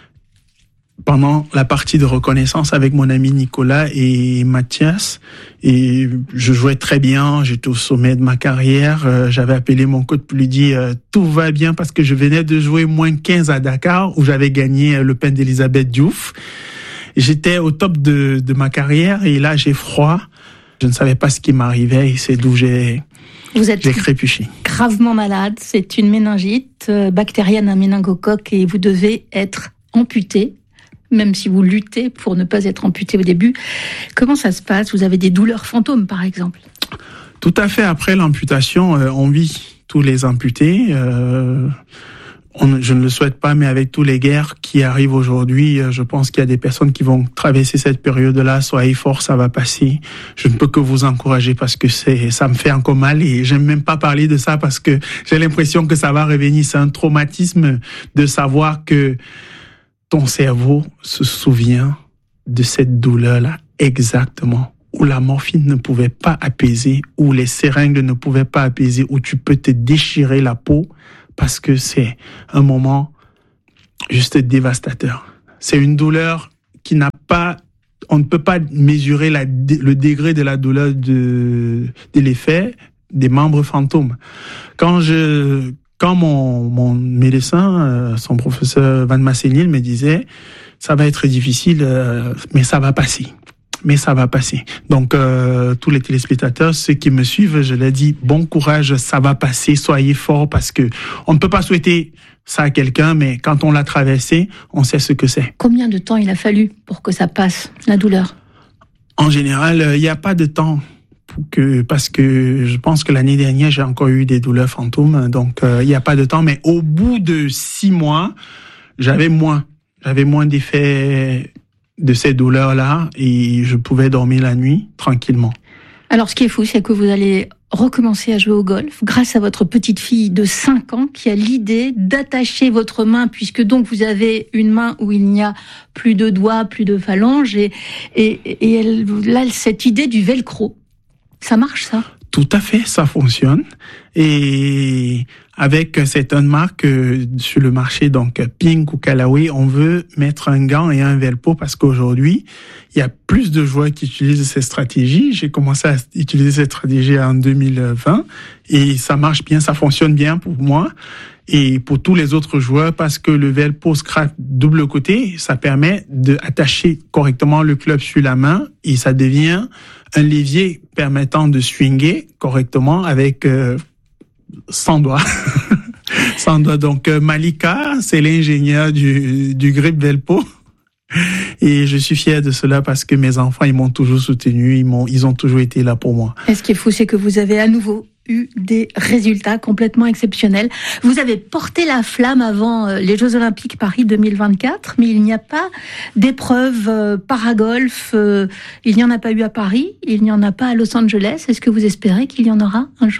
Speaker 10: Pendant la partie de reconnaissance avec mon ami Nicolas et Mathias, et je jouais très bien, j'étais au sommet de ma carrière, euh, j'avais appelé mon coach pour lui dire euh, tout va bien parce que je venais de jouer moins quinze à Dakar où j'avais gagné euh, le Pain d'Elisabeth Diouf. J'étais au top de, de ma carrière et là j'ai froid, je ne savais pas ce qui m'arrivait et c'est d'où j'ai,
Speaker 5: Vous êtes
Speaker 10: j'ai crépuché.
Speaker 5: gravement malade, c'est une méningite euh, bactérienne, un méningocoque et vous devez être amputé. Même si vous luttez pour ne pas être amputé au début. Comment ça se passe ? Vous avez des douleurs fantômes, par exemple ?
Speaker 10: Tout à fait. Après l'amputation, euh, on vit tous les amputés. Euh, on, je ne le souhaite pas, mais avec tous les guerres qui arrivent aujourd'hui, euh, je pense qu'il y a des personnes qui vont traverser cette période-là. Soyez forts, ça va passer. Je ne peux que vous encourager parce que c'est, ça me fait encore mal et j'aime même pas parler de ça parce que j'ai l'impression que ça va revenir. C'est un traumatisme de savoir que ton cerveau se souvient de cette douleur-là exactement, où la morphine ne pouvait pas apaiser, où les seringues ne pouvaient pas apaiser, où tu peux te déchirer la peau parce que c'est un moment juste dévastateur. C'est une douleur qui n'a pas, on ne peut pas mesurer la, le degré de la douleur de, de l'effet des membres fantômes. Quand je, Quand mon, mon médecin, euh, son professeur Van Massenil me disait, ça va être difficile, euh, mais ça va passer. Mais ça va passer. Donc, euh, tous les téléspectateurs, ceux qui me suivent, je leur dis, bon courage, ça va passer, soyez forts, parce que on ne peut pas souhaiter ça à quelqu'un, mais quand on l'a traversé, on sait ce que c'est.
Speaker 5: Combien de temps il a fallu pour que ça passe, la douleur ?
Speaker 10: En général, il n'y a pas de temps. Que, parce que je pense que l'année dernière, j'ai encore eu des douleurs fantômes, donc il euh, n'y a pas de temps. Mais au bout de six mois, j'avais moins, j'avais moins d'effets de ces douleurs-là et je pouvais dormir la nuit tranquillement.
Speaker 5: Alors, ce qui est fou, c'est que vous allez recommencer à jouer au golf grâce à votre petite fille de cinq ans qui a l'idée d'attacher votre main, puisque donc vous avez une main où il n'y a plus de doigts, plus de phalanges, et, et, et elle, là, cette idée du velcro. Ça marche, ça ?
Speaker 10: Tout à fait, ça fonctionne. Et avec certaines marques euh, sur le marché, donc Pink ou Callaway, on veut mettre un gant et un velcro parce qu'aujourd'hui, il y a plus de joueurs qui utilisent ces stratégies. J'ai commencé à utiliser cette stratégie en deux mille vingt et ça marche bien, ça fonctionne bien pour moi et pour tous les autres joueurs parce que le velcro scratch double côté, ça permet d'attacher correctement le club sur la main et ça devient un levier permettant de swinger correctement avec euh, cent doigts. cent doigts. Donc euh, Malika, c'est l'ingénieur du, du grip velcro. Et je suis fier de cela parce que mes enfants, ils m'ont toujours soutenu, ils m'ont, ils ont toujours été là pour moi.
Speaker 5: Et ce qui est fou, c'est que vous avez à nouveau eu des résultats complètement exceptionnels. Vous avez porté la flamme avant les Jeux Olympiques Paris deux mille vingt-quatre, mais il n'y a pas d'épreuve euh, paragolf. Euh, il n'y en a pas eu à Paris, il n'y en a pas à Los Angeles. Est-ce que vous espérez qu'il y en aura un jour ?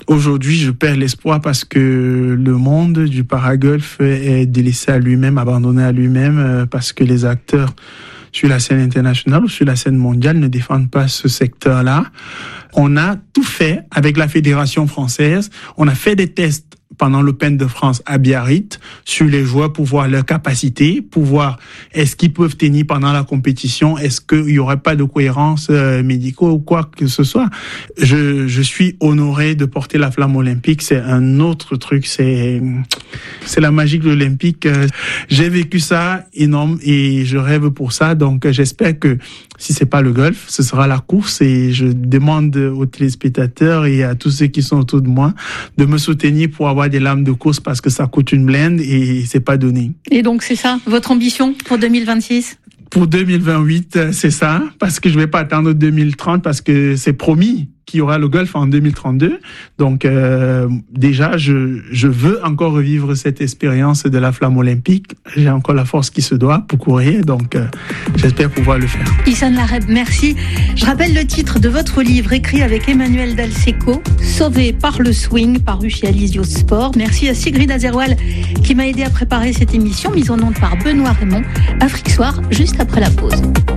Speaker 10: aujourd'hui, je perds l'espoir parce que le monde du paragolf est délaissé à lui-même, abandonné à lui-même, parce que les acteurs sur la scène internationale ou sur la scène mondiale ne défendent pas ce secteur-là. On a tout fait avec la Fédération française. On a fait des tests pendant l'Open de France à Biarritz sur les joueurs pour voir leur capacité, pour voir est-ce qu'ils peuvent tenir pendant la compétition, est-ce qu'il y aurait pas de cohérence euh, médicale ou quoi que ce soit. Je, je suis honoré de porter la flamme olympique, c'est un autre truc, c'est, c'est la magie de l'Olympique. J'ai vécu ça énorme et je rêve pour ça, donc j'espère que si c'est pas le golf, ce sera la course et je demande aux téléspectateurs et à tous ceux qui sont autour de moi de me soutenir pour avoir des lames de course parce que ça coûte une blinde et c'est pas donné.
Speaker 5: Et donc c'est ça, votre ambition pour deux mille vingt-six ?
Speaker 10: Pour deux mille vingt-huit, c'est ça, parce que je vais pas attendre deux mille trente parce que c'est promis qu'il y aura le golf en deux mille trente-deux. Donc euh, déjà, je, je veux encore revivre cette expérience de la flamme olympique. J'ai encore la force qui se doit pour courir, donc euh, j'espère pouvoir le faire.
Speaker 5: Ihsan Lareb, merci. Je rappelle le titre de votre livre écrit avec Emmanuel Dalseco, Sauvé par le swing, paru chez Alizio Sport. Merci à Sigrid Azerwal qui m'a aidé à préparer cette émission, mise en onde par Benoît Raymond. Afrique Soir, juste après la pause.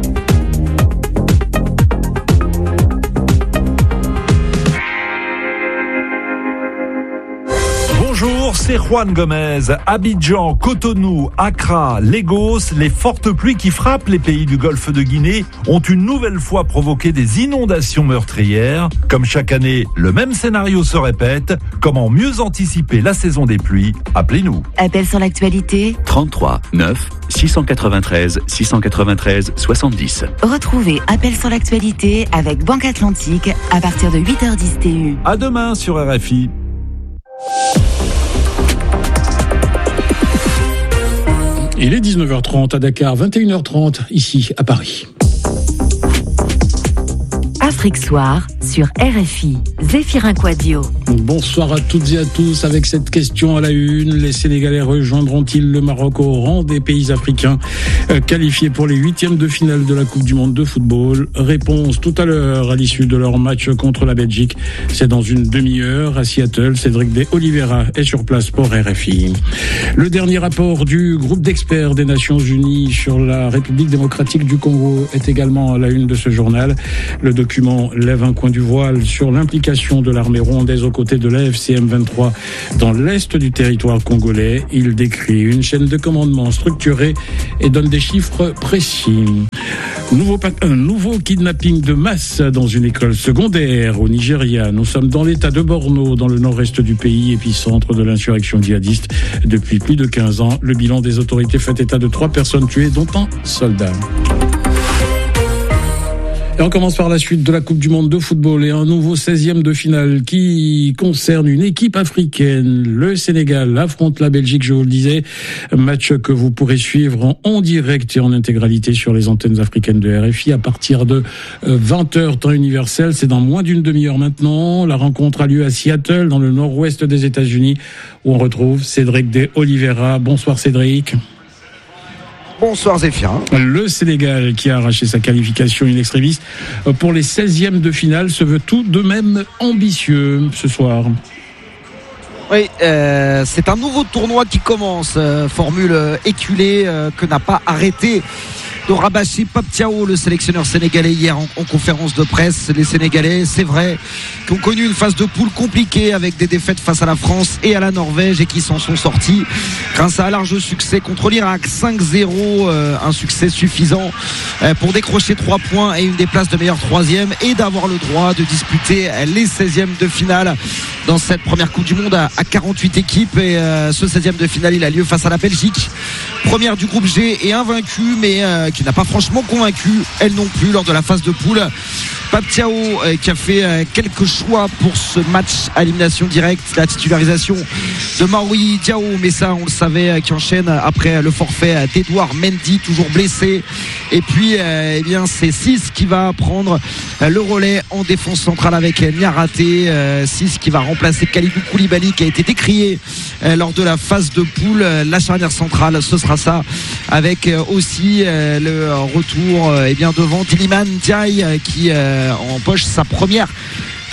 Speaker 11: Bonjour, c'est Juan Gomez. Abidjan, Cotonou, Accra, Lagos, les fortes pluies qui frappent les pays du golfe de Guinée ont une nouvelle fois provoqué des inondations meurtrières. Comme chaque année, le même scénario se répète. Comment mieux anticiper la saison des pluies ? Appelez-nous.
Speaker 12: Appel sur l'actualité
Speaker 13: trente-trois neuf six cent quatre-vingt-treize six cent quatre-vingt-treize soixante-dix.
Speaker 12: Retrouvez Appel sur l'actualité avec Banque Atlantique à partir de huit heures dix T U.
Speaker 11: À demain sur R F I.
Speaker 1: Il est dix-neuf heures trente à Dakar, vingt et une heures trente ici à Paris.
Speaker 12: Afrique Soir sur R F I. Zéphirin Quadio.
Speaker 1: Bonsoir à toutes et à tous. Avec cette question à la une, les Sénégalais rejoindront-ils le Maroc au rang des pays africains euh, qualifiés pour les huitièmes de finale de la Coupe du Monde de football? Réponse tout à l'heure à l'issue de leur match contre la Belgique. C'est dans une demi-heure à Seattle. Cédric de Oliveira est sur place pour R F I. Le dernier rapport du groupe d'experts des Nations Unies sur la République démocratique du Congo est également à la une de ce journal. Le document lève un coin du voile sur l'implication de l'armée rwandaise aux côtés de l'A F C M vingt-trois dans l'est du territoire congolais. Il décrit une chaîne de commandement structurée et donne des chiffres précis. Nouveau, un nouveau kidnapping de masse dans une école secondaire au Nigeria. Nous sommes dans l'état de Borno, dans le nord-est du pays, épicentre de l'insurrection djihadiste depuis plus de quinze ans. Le bilan des autorités fait état de trois personnes tuées, dont un soldat. Et on commence par la suite de la Coupe du Monde de football et un nouveau seizième de finale qui concerne une équipe africaine. Le Sénégal affronte la Belgique, je vous le disais. Match que vous pourrez suivre en, en direct et en intégralité sur les antennes africaines de R F I à partir de vingt heures temps universel. C'est dans moins d'une demi-heure maintenant. La rencontre a lieu à Seattle, dans le nord-ouest des États-Unis, où on retrouve Cédric de Oliveira. Bonsoir Cédric.
Speaker 14: Bonsoir Zéphirin.
Speaker 1: Le Sénégal, qui a arraché sa qualification in extremis pour les seizièmes de finale, se veut tout de même ambitieux ce soir.
Speaker 14: Oui, euh, c'est un nouveau tournoi qui commence, euh, formule euh, éculée euh, que n'a pas arrêté de rabâcher Pape Thiaw, le sélectionneur sénégalais, hier en, en conférence de presse. Les Sénégalais, c'est vrai, qui ont connu une phase de poule compliquée avec des défaites face à la France et à la Norvège et qui s'en sont sortis grâce à un large succès contre l'Irak, cinq zéro, euh, un succès suffisant euh, pour décrocher trois points et une des places de meilleur troisième et d'avoir le droit de disputer les seizièmes de finale dans cette première Coupe du Monde à, à quarante-huit équipes. Et euh, ce seizième de finale, il a lieu face à la Belgique, première du groupe G et invaincue, mais euh, qui n'a pas franchement convaincu, elle non plus, lors de la phase de poule. Pape Thiaw euh, qui a fait euh, quelques choix pour ce match à élimination directe, la titularisation de Maoui Diao, mais ça on le savait, euh, qui enchaîne après le forfait d'Edouard Mendy, toujours blessé. Et puis euh, eh bien c'est six qui va prendre euh, le relais en défense centrale avec Niaraté, euh, six qui va remplacer Kalidou Koulibaly, qui a été décrié euh, lors de la phase de poule. La charnière centrale, ce sera ça, avec euh, aussi euh, le retour euh, eh bien devant Diliman Ndiaye, euh, qui euh, empoche sa première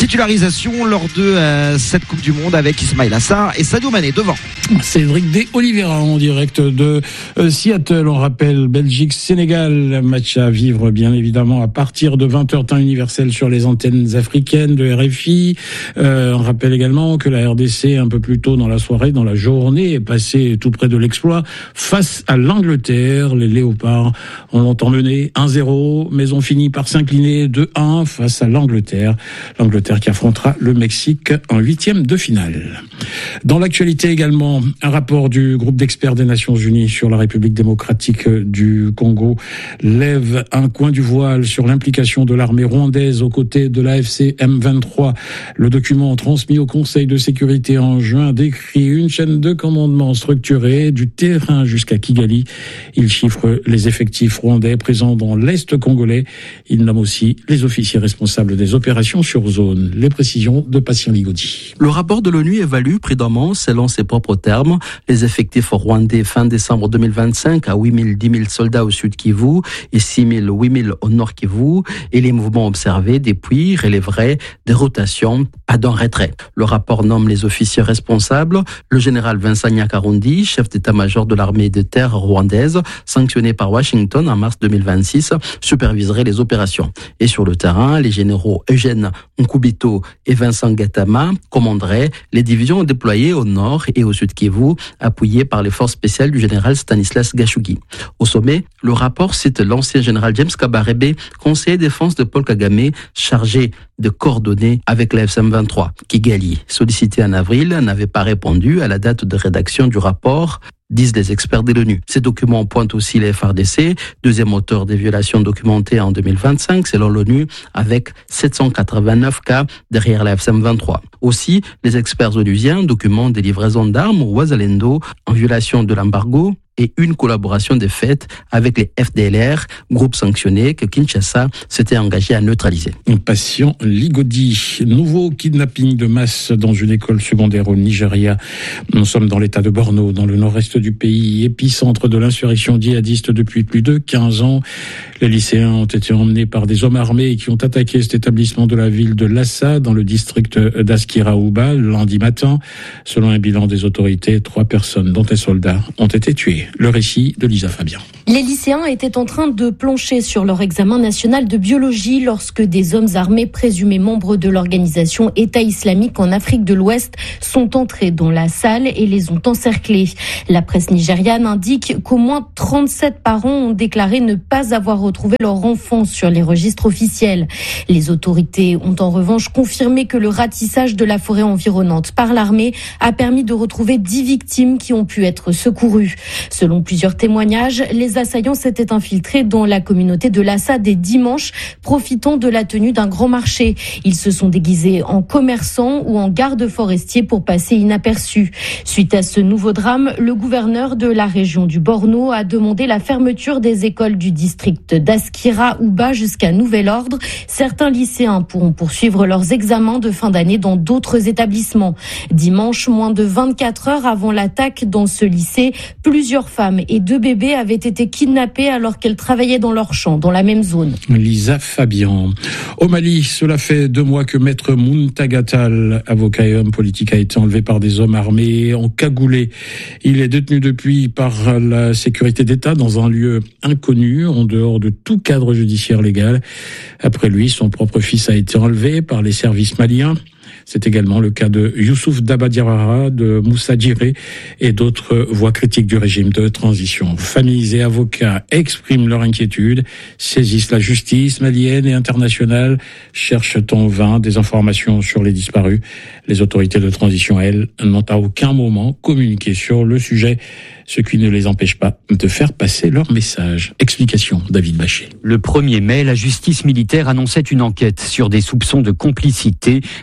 Speaker 14: titularisation lors de euh, cette Coupe du Monde avec Ismaïla Sarr et Sadio Mané devant.
Speaker 1: Cédric D. Oliveira en direct de euh, Seattle. On rappelle Belgique-Sénégal, match à vivre bien évidemment à partir de vingt heures temps universel sur les antennes africaines de R F I. Euh, on rappelle également que la R D C un peu plus tôt dans la soirée, dans la journée, est passée tout près de l'exploit face à l'Angleterre. Les Léopards ont longtemps mené un zéro, mais ont fini par s'incliner deux un face à l'Angleterre. L'Angleterre qui affrontera le Mexique en huitième de finale. Dans l'actualité également, un rapport du groupe d'experts des Nations Unies sur la République démocratique du Congo lève un coin du voile sur l'implication de l'armée rwandaise aux côtés de l'A F C M vingt-trois. Le document transmis au Conseil de sécurité en juin décrit une chaîne de commandement structurée du terrain jusqu'à Kigali. Il chiffre les effectifs rwandais présents dans l'Est congolais. Il nomme aussi les officiers responsables des opérations sur zone. Les précisions de Patient Ligodi.
Speaker 15: Le rapport de l'ONU évalue prudemment, selon ses propres termes, les effectifs rwandais fin décembre deux mille vingt-cinq à huit mille, dix mille soldats au sud Kivu et six mille, huit mille au nord Kivu, et les mouvements observés depuis relèveraient des rotations, pas d'un retrait. Le rapport nomme les officiers responsables. Le général Vincent Nyakarundi, chef d'état-major de l'armée de terre rwandaise, sanctionné par Washington en mars deux mille vingt-six, superviserait les opérations. Et sur le terrain, les généraux Eugène Nkubito et Vincent Gatama commanderaient les divisions déployées au nord et au sud Kivu, appuyées par les forces spéciales du général Stanislas Gashugi. Au sommet, le rapport cite l'ancien général James Kabarebe, conseiller défense de Paul Kagame, chargé de coordonner avec la F C M vingt-trois. Kigali, sollicité en avril, n'avait pas répondu à la date de rédaction du rapport, disent les experts de l'ONU. Ces documents pointent aussi les F A R D C, deuxième auteur des violations documentées en deux mille vingt-cinq, selon l'ONU, avec sept cent quatre-vingt-neuf cas derrière la F C M vingt-trois. Aussi, les experts onusiens documentent des livraisons d'armes au Ouazalendo en violation de l'embargo et une collaboration des faits avec les F D L R, groupe sanctionné que Kinshasa s'était engagé à neutraliser.
Speaker 1: Patient Ligodi, nouveau kidnapping de masse dans une école secondaire au Nigeria. Nous sommes dans l'état de Borno, dans le nord-est du pays, épicentre de l'insurrection djihadiste depuis plus de quinze ans. Les lycéens ont été emmenés par des hommes armés qui ont attaqué cet établissement de la ville de Lassa, dans le district d'Askira-Ouba, lundi matin. Selon un bilan des autorités, trois personnes, dont des soldats, ont été tuées. Le récit de Lisa Fabien.
Speaker 16: Les lycéens étaient en train de plancher sur leur examen national de biologie lorsque des hommes armés présumés membres de l'organisation État islamique en Afrique de l'Ouest sont entrés dans la salle et les ont encerclés. La presse nigériane indique qu'au moins trente-sept parents ont déclaré ne pas avoir retrouvé leur enfant sur les registres officiels. Les autorités ont en revanche confirmé que le ratissage de la forêt environnante par l'armée a permis de retrouver dix victimes qui ont pu être secourues. Selon plusieurs témoignages, les assaillants s'étaient infiltrés dans la communauté de Lassa dès dimanche, profitant de la tenue d'un grand marché. Ils se sont déguisés en commerçants ou en gardes forestiers pour passer inaperçus. Suite à ce nouveau drame, le gouverneur de la région du Borno a demandé la fermeture des écoles du district d'Askira-Ouba jusqu'à nouvel ordre. Certains lycéens pourront poursuivre leurs examens de fin d'année dans d'autres établissements. Dimanche, moins de vingt-quatre heures avant l'attaque dans ce lycée, plusieurs femmes et deux bébés avaient été kidnappés alors qu'elles travaillaient dans leur champ, dans la même zone.
Speaker 1: Lisa Fabian. Au Mali, cela fait deux mois que Maître Muntagatal, avocat et homme politique, a été enlevé par des hommes armés encagoulés. Il est détenu depuis par la sécurité d'État dans un lieu inconnu, en dehors de tout cadre judiciaire légal. Après lui, son propre fils a été enlevé par les services maliens. C'est également le cas de Youssouf Dabadiarara, de Moussa Djiré et d'autres voix critiques du régime de transition. Familles et avocats expriment leur inquiétude, saisissent la justice malienne et internationale, cherchent en vain des informations sur les disparus. Les autorités de transition, elles, n'ont à aucun moment communiqué sur le sujet, ce qui ne les empêche pas de faire passer leur message. Explication, David Bachet.
Speaker 17: Le premier mai, la justice militaire annonçait une enquête sur des soupçons de complicité dans les attaques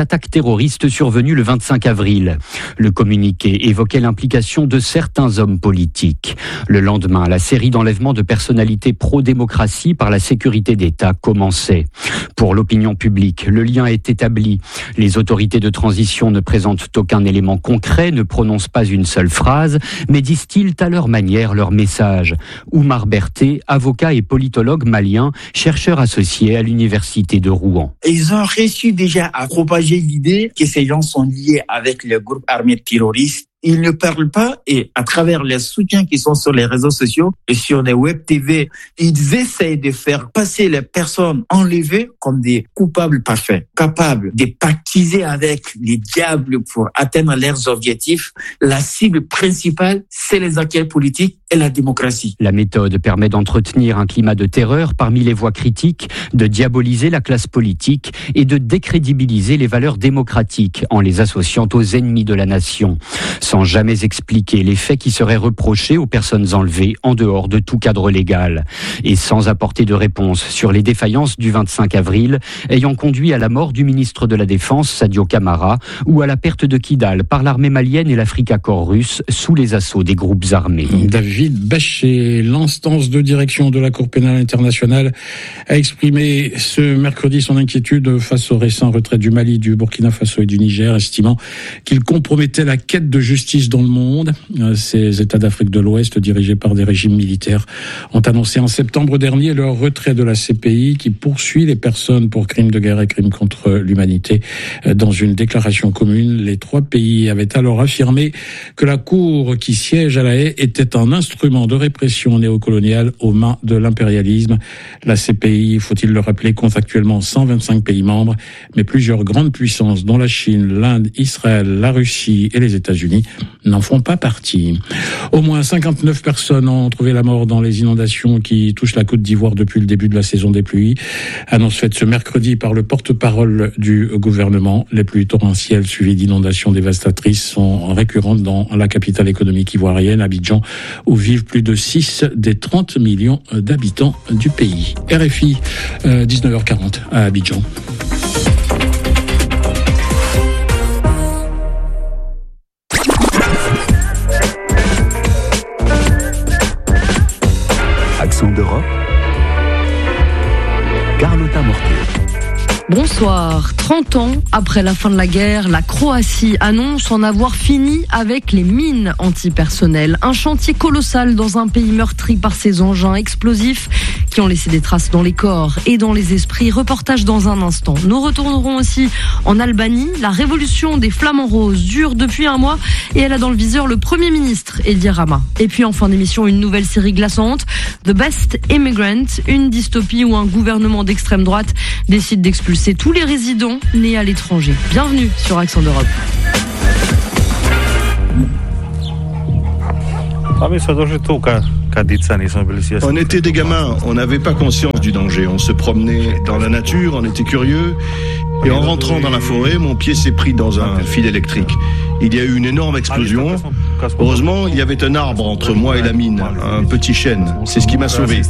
Speaker 17: l'attaque terroriste survenue le vingt-cinq avril. Le communiqué évoquait l'implication de certains hommes politiques. Le lendemain, la série d'enlèvements de personnalités pro-démocratie par la sécurité d'État commençait. Pour l'opinion publique, le lien est établi. Les autorités de transition ne présentent aucun élément concret, ne prononcent pas une seule phrase, mais distillent à leur manière leur message. Oumar Berté, avocat et politologue malien, chercheur associé à l'université de Rouen.
Speaker 18: Ils ont réussi déjà à propager l'idée que ces gens sont liés avec le groupe armé terroriste. Ils ne parlent pas et à travers les soutiens qui sont sur les réseaux sociaux et sur les web T V, ils essayent de faire passer les personnes enlevées comme des coupables parfaits, capables de pactiser avec les diables pour atteindre leurs objectifs. La cible principale, c'est les acteurs politiques et la démocratie.
Speaker 17: La méthode permet d'entretenir un climat de terreur parmi les voix critiques, de diaboliser la classe politique et de décrédibiliser les valeurs démocratiques en les associant aux ennemis de la nation, sans jamais expliquer les faits qui seraient reprochés aux personnes enlevées en dehors de tout cadre légal, et sans apporter de réponse sur les défaillances du vingt-cinq avril ayant conduit à la mort du ministre de la Défense Sadio Camara ou à la perte de Kidal par l'armée malienne et l'Africa Corps russe sous les assauts des groupes armés.
Speaker 1: David Bachet, l'instance de direction de la Cour pénale internationale, a exprimé ce mercredi son inquiétude face au récent retrait du Mali, du Burkina Faso et du Niger, estimant qu'il compromettait la quête de justice dans le monde. Ces États d'Afrique de l'Ouest, dirigés par des régimes militaires, ont annoncé en septembre dernier leur retrait de la C P I qui poursuit les personnes pour crimes de guerre et crimes contre l'humanité. Dans une déclaration commune, les trois pays avaient alors affirmé que la Cour qui siège à La Haye était un instrument de répression néocoloniale aux mains de l'impérialisme. La C P I, faut-il le rappeler, compte actuellement cent vingt-cinq pays membres, mais plusieurs grandes puissances, dont la Chine, l'Inde, Israël, la Russie et les États-Unis, n'en font pas partie. Au moins cinquante-neuf personnes ont trouvé la mort dans les inondations qui touchent la Côte d'Ivoire depuis le début de la saison des pluies. Annonce faite ce mercredi par le porte-parole du gouvernement. Les pluies torrentielles suivies d'inondations dévastatrices sont récurrentes dans la capitale économique ivoirienne, Abidjan, où vivent plus de six des trente millions d'habitants du pays. R F I, euh, dix-neuf heures quarante à Abidjan.
Speaker 13: Accent d'Europe, Carlotta Mortier.
Speaker 19: Bonsoir. trente ans après la fin de la guerre, la Croatie annonce en avoir fini avec les mines antipersonnelles. Un chantier colossal dans un pays meurtri par ces engins explosifs qui ont laissé des traces dans les corps et dans les esprits. Reportage dans un instant. Nous retournerons aussi en Albanie. La révolution des Flamands Roses dure depuis un mois et elle a dans le viseur le Premier ministre, Edi Rama. Et puis en fin d'émission, une nouvelle série glaçante, The Best Immigrant, une dystopie où un gouvernement d'extrême droite décide d'expulser tous les résidents nés à l'étranger. Bienvenue sur Accent d'Europe.
Speaker 20: On était des gamins, on n'avait pas conscience du danger. On se promenait dans la nature, on était curieux. Et en rentrant dans la forêt, mon pied s'est pris dans un fil électrique. Il y a eu une énorme explosion. Heureusement, il y avait un arbre entre moi et la mine, un petit chêne. C'est ce qui m'a sauvé.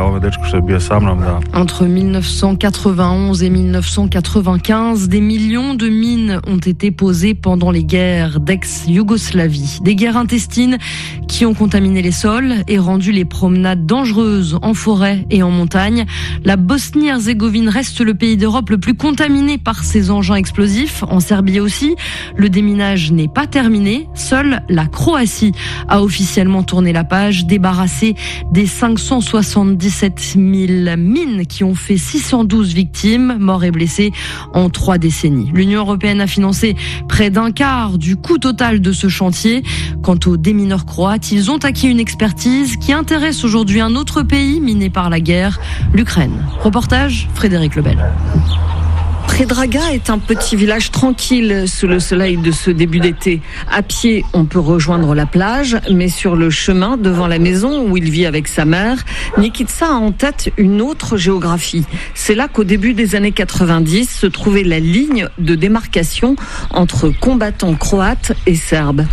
Speaker 19: Entre mille neuf cent quatre-vingt-onze et mille neuf cent quatre-vingt-quinze, des millions de mines ont été posées pendant les guerres d'ex-Yougoslavie. Des guerres intestines qui ont contaminé les sols et rendu les promenades dangereuses en forêt et en montagne. La Bosnie-Herzégovine reste le pays d'Europe le plus contaminé par ces engins explosifs. En Serbie aussi, le déminage n'est pas terminé. Seule la Croatie a officiellement tourné la page, débarrassée des cinq cent soixante-dix-sept mille mines qui ont fait six cent douze victimes, morts et blessés en trois décennies. L'Union européenne a financé près d'un quart du coût total de ce chantier. Quant aux démineurs croates, ils ont acquis une expertise qui intéresse aujourd'hui un autre pays miné par la guerre, l'Ukraine. Reportage, Frédéric Lebel.
Speaker 21: Predraga est un petit village tranquille sous le soleil de ce début d'été. À pied, on peut rejoindre la plage, mais sur le chemin devant la maison où il vit avec sa mère, Nikitsa a en tête une autre géographie. C'est là qu'au début des années quatre-vingt-dix se trouvait la ligne de démarcation entre combattants croates et serbes.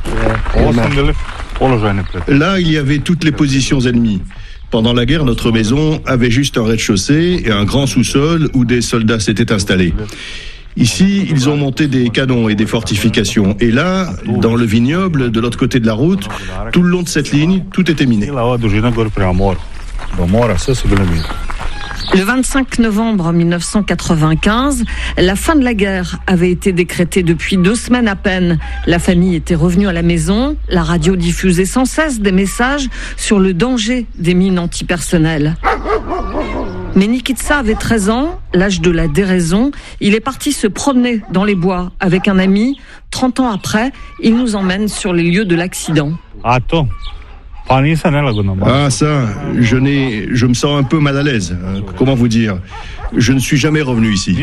Speaker 20: Là, il y avait toutes les positions ennemies. Pendant la guerre, notre maison avait juste un rez-de-chaussée et un grand sous-sol où des soldats s'étaient installés. Ici, ils ont monté des canons et des fortifications. Et là, dans le vignoble, de l'autre côté de la route, tout le long de cette ligne, tout était miné.
Speaker 21: Le vingt-cinq novembre mille neuf cent quatre-vingt-quinze, la fin de la guerre avait été décrétée depuis deux semaines à peine. La famille était revenue à la maison. La radio diffusait sans cesse des messages sur le danger des mines antipersonnelles. Mais Nikitsa avait treize ans, l'âge de la déraison. Il est parti se promener dans les bois avec un ami. trente ans après, il nous emmène sur les lieux de l'accident.
Speaker 20: Attends. Ah ça, je n'ai, je me sens un peu mal à l'aise. Comment vous dire? Je ne suis jamais revenu ici.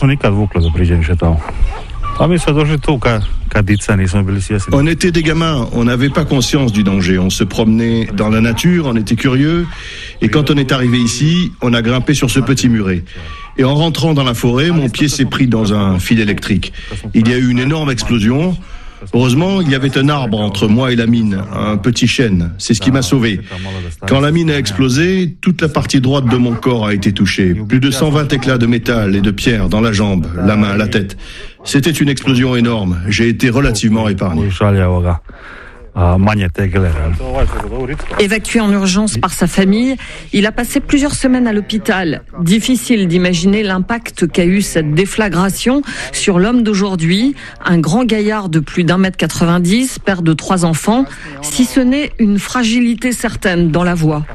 Speaker 20: On était des gamins, on n'avait pas conscience du danger. On se promenait dans la nature, on était curieux. Et quand on est arrivé ici, on a grimpé sur ce petit muret. Et en rentrant dans la forêt, mon pied s'est pris dans un fil électrique. Il y a eu une énorme explosion. Heureusement, il y avait un arbre entre moi et la mine, un petit chêne. C'est ce qui m'a sauvé. Quand la mine a explosé, toute la partie droite de mon corps a été touchée. Plus de cent vingt éclats de métal et de pierre dans la jambe, la main, la tête. C'était une explosion énorme. J'ai été relativement épargné.
Speaker 21: Évacué en urgence par sa famille, il a passé plusieurs semaines à l'hôpital. Difficile d'imaginer l'impact qu'a eu cette déflagration sur l'homme d'aujourd'hui, un grand gaillard de plus d'un mètre quatre-vingt-dix, père de trois enfants, si ce n'est une fragilité certaine dans la voix.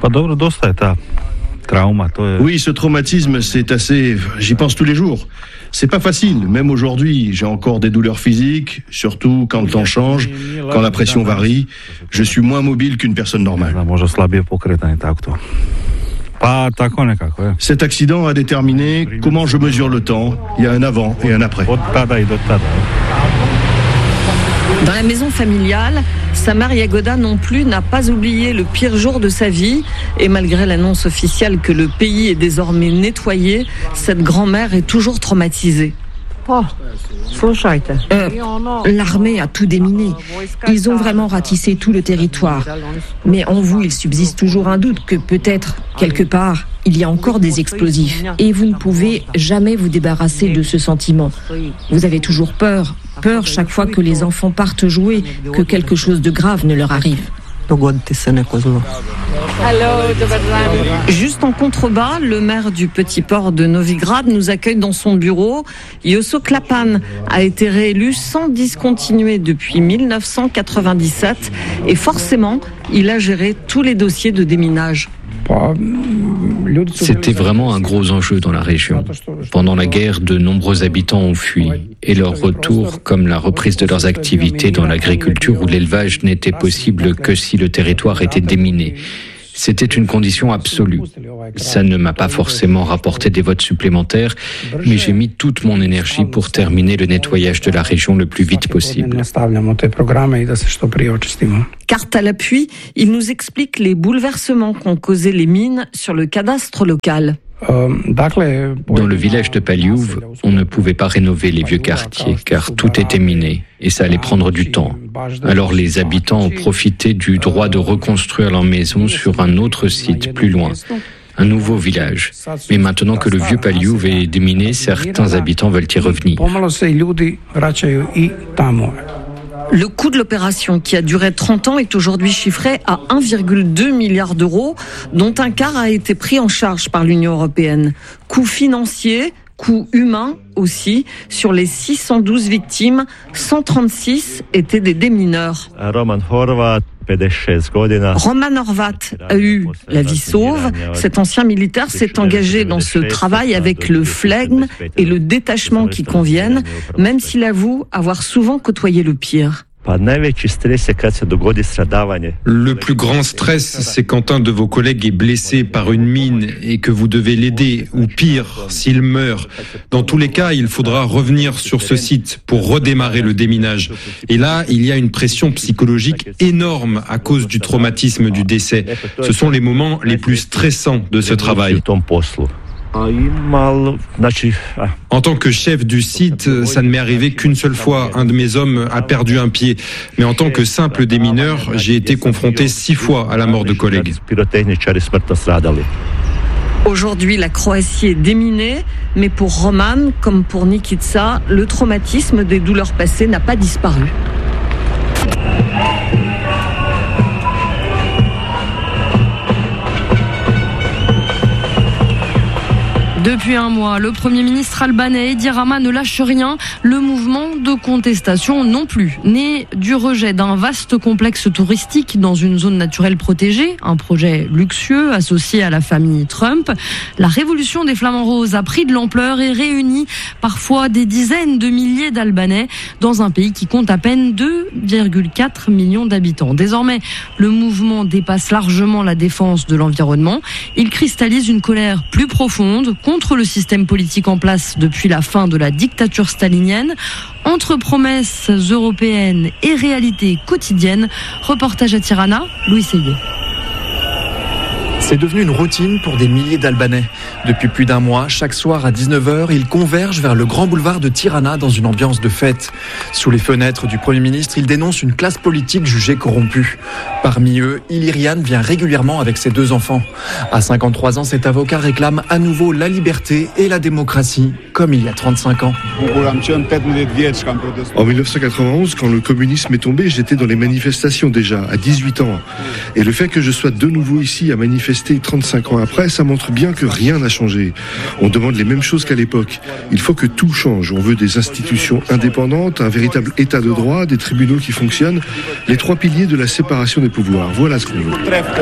Speaker 20: Oui, ce traumatisme, c'est assez... J'y pense tous les jours. C'est pas facile, même aujourd'hui, j'ai encore des douleurs physiques, surtout quand le temps change, quand la pression varie. Je suis moins mobile qu'une personne normale. Cet accident a déterminé comment je mesure le temps. Il y a un avant et un après.
Speaker 21: Dans la maison familiale, sa mère Yagoda non plus n'a pas oublié le pire jour de sa vie. Et malgré l'annonce officielle que le pays est désormais nettoyé, cette grand-mère est toujours traumatisée.
Speaker 4: Euh, L'armée a tout déminé. Ils ont vraiment ratissé tout le territoire. Mais en vous, il subsiste toujours un doute que peut-être, quelque part, il y a encore des explosifs. Et vous ne pouvez jamais vous débarrasser de ce sentiment. Vous avez toujours peur. Peur chaque fois que les enfants partent jouer, que quelque chose de grave ne leur arrive.
Speaker 21: Juste en contrebas, le maire du petit port de Novigrad nous accueille dans son bureau. Yosso Klapan a été réélu sans discontinuer depuis mille neuf cent quatre-vingt-dix-sept et forcément, il a géré tous les dossiers de déminage.
Speaker 22: C'était vraiment un gros enjeu dans la région. Pendant la guerre, de nombreux habitants ont fui et leur retour, comme la reprise de leurs activités dans l'agriculture ou l'élevage, n'était possible que si le territoire était déminé. C'était une condition absolue. Ça ne m'a pas forcément rapporté des votes supplémentaires, mais j'ai mis toute mon énergie pour terminer le nettoyage de la région le plus vite possible.
Speaker 21: Carte à l'appui, il nous explique les bouleversements qu'ont causé les mines sur le cadastre local.
Speaker 22: Dans le village de Paliouv, on ne pouvait pas rénover les vieux quartiers car tout était miné et ça allait prendre du temps. Alors les habitants ont profité du droit de reconstruire leur maison sur un autre site plus loin, un nouveau village. Mais maintenant que le vieux Paliouv est déminé, certains habitants veulent y revenir.
Speaker 21: Le coût de l'opération, qui a duré trente ans, est aujourd'hui chiffré à un virgule deux milliard d'euros, dont un quart a été pris en charge par l'Union européenne. Coût financier, coût humain aussi. Sur les six cent douze victimes, cent trente-six étaient des démineurs.
Speaker 23: Roman Horvat.
Speaker 21: Roman Horvat a eu la vie sauve. Cet ancien militaire s'est engagé dans ce travail avec le flegme et le détachement qui conviennent, même s'il avoue avoir souvent côtoyé le pire.
Speaker 24: Le plus grand stress, c'est quand un de vos collègues est blessé par une mine et que vous devez l'aider, ou pire, s'il meurt. Dans tous les cas, il faudra revenir sur ce site pour redémarrer le déminage. Et là, il y a une pression psychologique énorme à cause du traumatisme du décès. Ce sont les moments les plus stressants de ce travail. En tant que chef du site, ça ne m'est arrivé qu'une seule fois. Un de mes hommes a perdu un pied. Mais en tant que simple démineur, j'ai été confronté six fois à la mort de collègues.
Speaker 21: Aujourd'hui, la Croatie est déminée, mais pour Roman, comme pour Nikitsa, le traumatisme des douleurs passées n'a pas disparu.
Speaker 19: Depuis un mois, le Premier ministre albanais Edi Rama ne lâche rien. Le mouvement de contestation non plus. Né du rejet d'un vaste complexe touristique dans une zone naturelle protégée, un projet luxueux associé à la famille Trump, la révolution des Flamants Roses a pris de l'ampleur et réunit parfois des dizaines de milliers d'Albanais dans un pays qui compte à peine deux virgule quatre millions d'habitants. Désormais, le mouvement dépasse largement la défense de l'environnement. Il cristallise une colère plus profonde contre contre le système politique en place depuis la fin de la dictature stalinienne. Entre promesses européennes et réalités quotidiennes, reportage à Tirana, Louis Seyé.
Speaker 2: C'est devenu une routine pour des milliers d'Albanais. Depuis plus d'un mois, chaque soir à dix-neuf heures, ils convergent vers le grand boulevard de Tirana dans une ambiance de fête. Sous les fenêtres du Premier ministre, ils dénoncent une classe politique jugée corrompue. Parmi eux, Ilirian vient régulièrement avec ses deux enfants. À cinquante-trois ans, cet avocat réclame à nouveau la liberté et la démocratie, comme il y a trente-cinq ans.
Speaker 20: En dix-neuf cent quatre-vingt-onze, quand le communisme est tombé, j'étais dans les manifestations déjà, à dix-huit ans. Et le fait que je sois de nouveau ici à manifester trente-cinq ans après, ça montre bien que rien n'a changé. On demande les mêmes choses qu'à l'époque. Il faut que tout change. On veut des institutions indépendantes, un véritable état de droit, des tribunaux qui fonctionnent, les trois piliers de la séparation des pouvoirs. Voilà ce qu'on veut.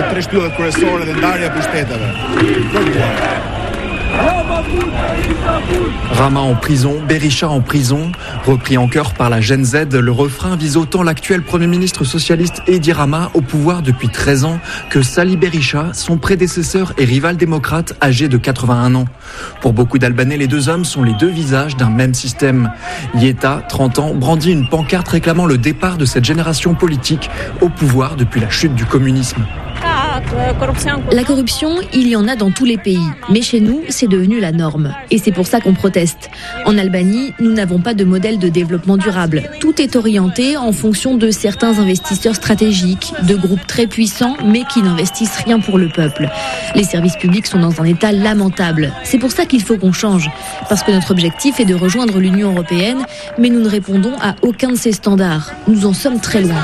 Speaker 2: Rama en prison, Berisha en prison. Repris en chœur par la Gen Z, le refrain vise autant l'actuel Premier ministre socialiste Edi Rama, au pouvoir depuis treize ans, que Sali Berisha, son prédécesseur et rival démocrate âgé de quatre-vingt-un ans. Pour beaucoup d'Albanais, les deux hommes sont les deux visages d'un même système. Yeta, trente ans, brandit une pancarte réclamant le départ de cette génération politique au pouvoir depuis la chute du communisme.
Speaker 6: La corruption, il y en a dans tous les pays. Mais chez nous, c'est devenu la norme. Et c'est pour ça qu'on proteste. En Albanie, nous n'avons pas de modèle de développement durable. Tout est orienté en fonction de certains investisseurs stratégiques, de groupes très puissants, mais qui n'investissent rien pour le peuple. Les services publics sont dans un état lamentable. C'est pour ça qu'il faut qu'on change. Parce que notre objectif est de rejoindre l'Union européenne, mais nous ne répondons à aucun de ces standards. Nous en sommes très loin.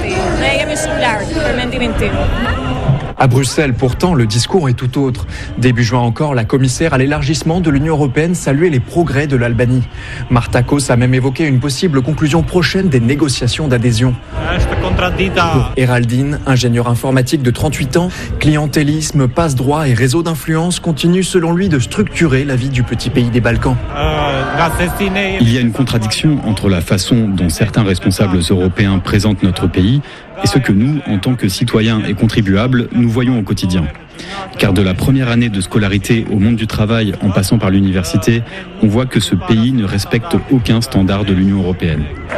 Speaker 2: À Bruxelles, pourtant, le discours est tout autre. Début juin encore, la commissaire à l'élargissement de l'Union européenne saluait les progrès de l'Albanie. Marta Kos a même évoqué une possible conclusion prochaine des négociations d'adhésion. Pour Héraldine, ingénieur informatique de trente-huit ans, clientélisme, passe-droit et réseau d'influence continuent selon lui de structurer la vie du petit pays des Balkans.
Speaker 7: Il y a une contradiction entre la façon dont certains responsables européens présentent notre pays et ce que nous, en tant que citoyens et contribuables, nous voyons au quotidien. Car de la première année de scolarité au monde du travail en passant par l'université, on voit que ce pays ne respecte aucun standard de l'Union européenne.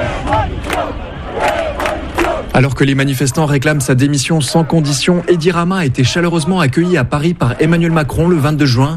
Speaker 2: Alors que les manifestants réclament sa démission sans condition, Edi Rama a été chaleureusement accueilli à Paris par Emmanuel Macron le vingt-deux juin.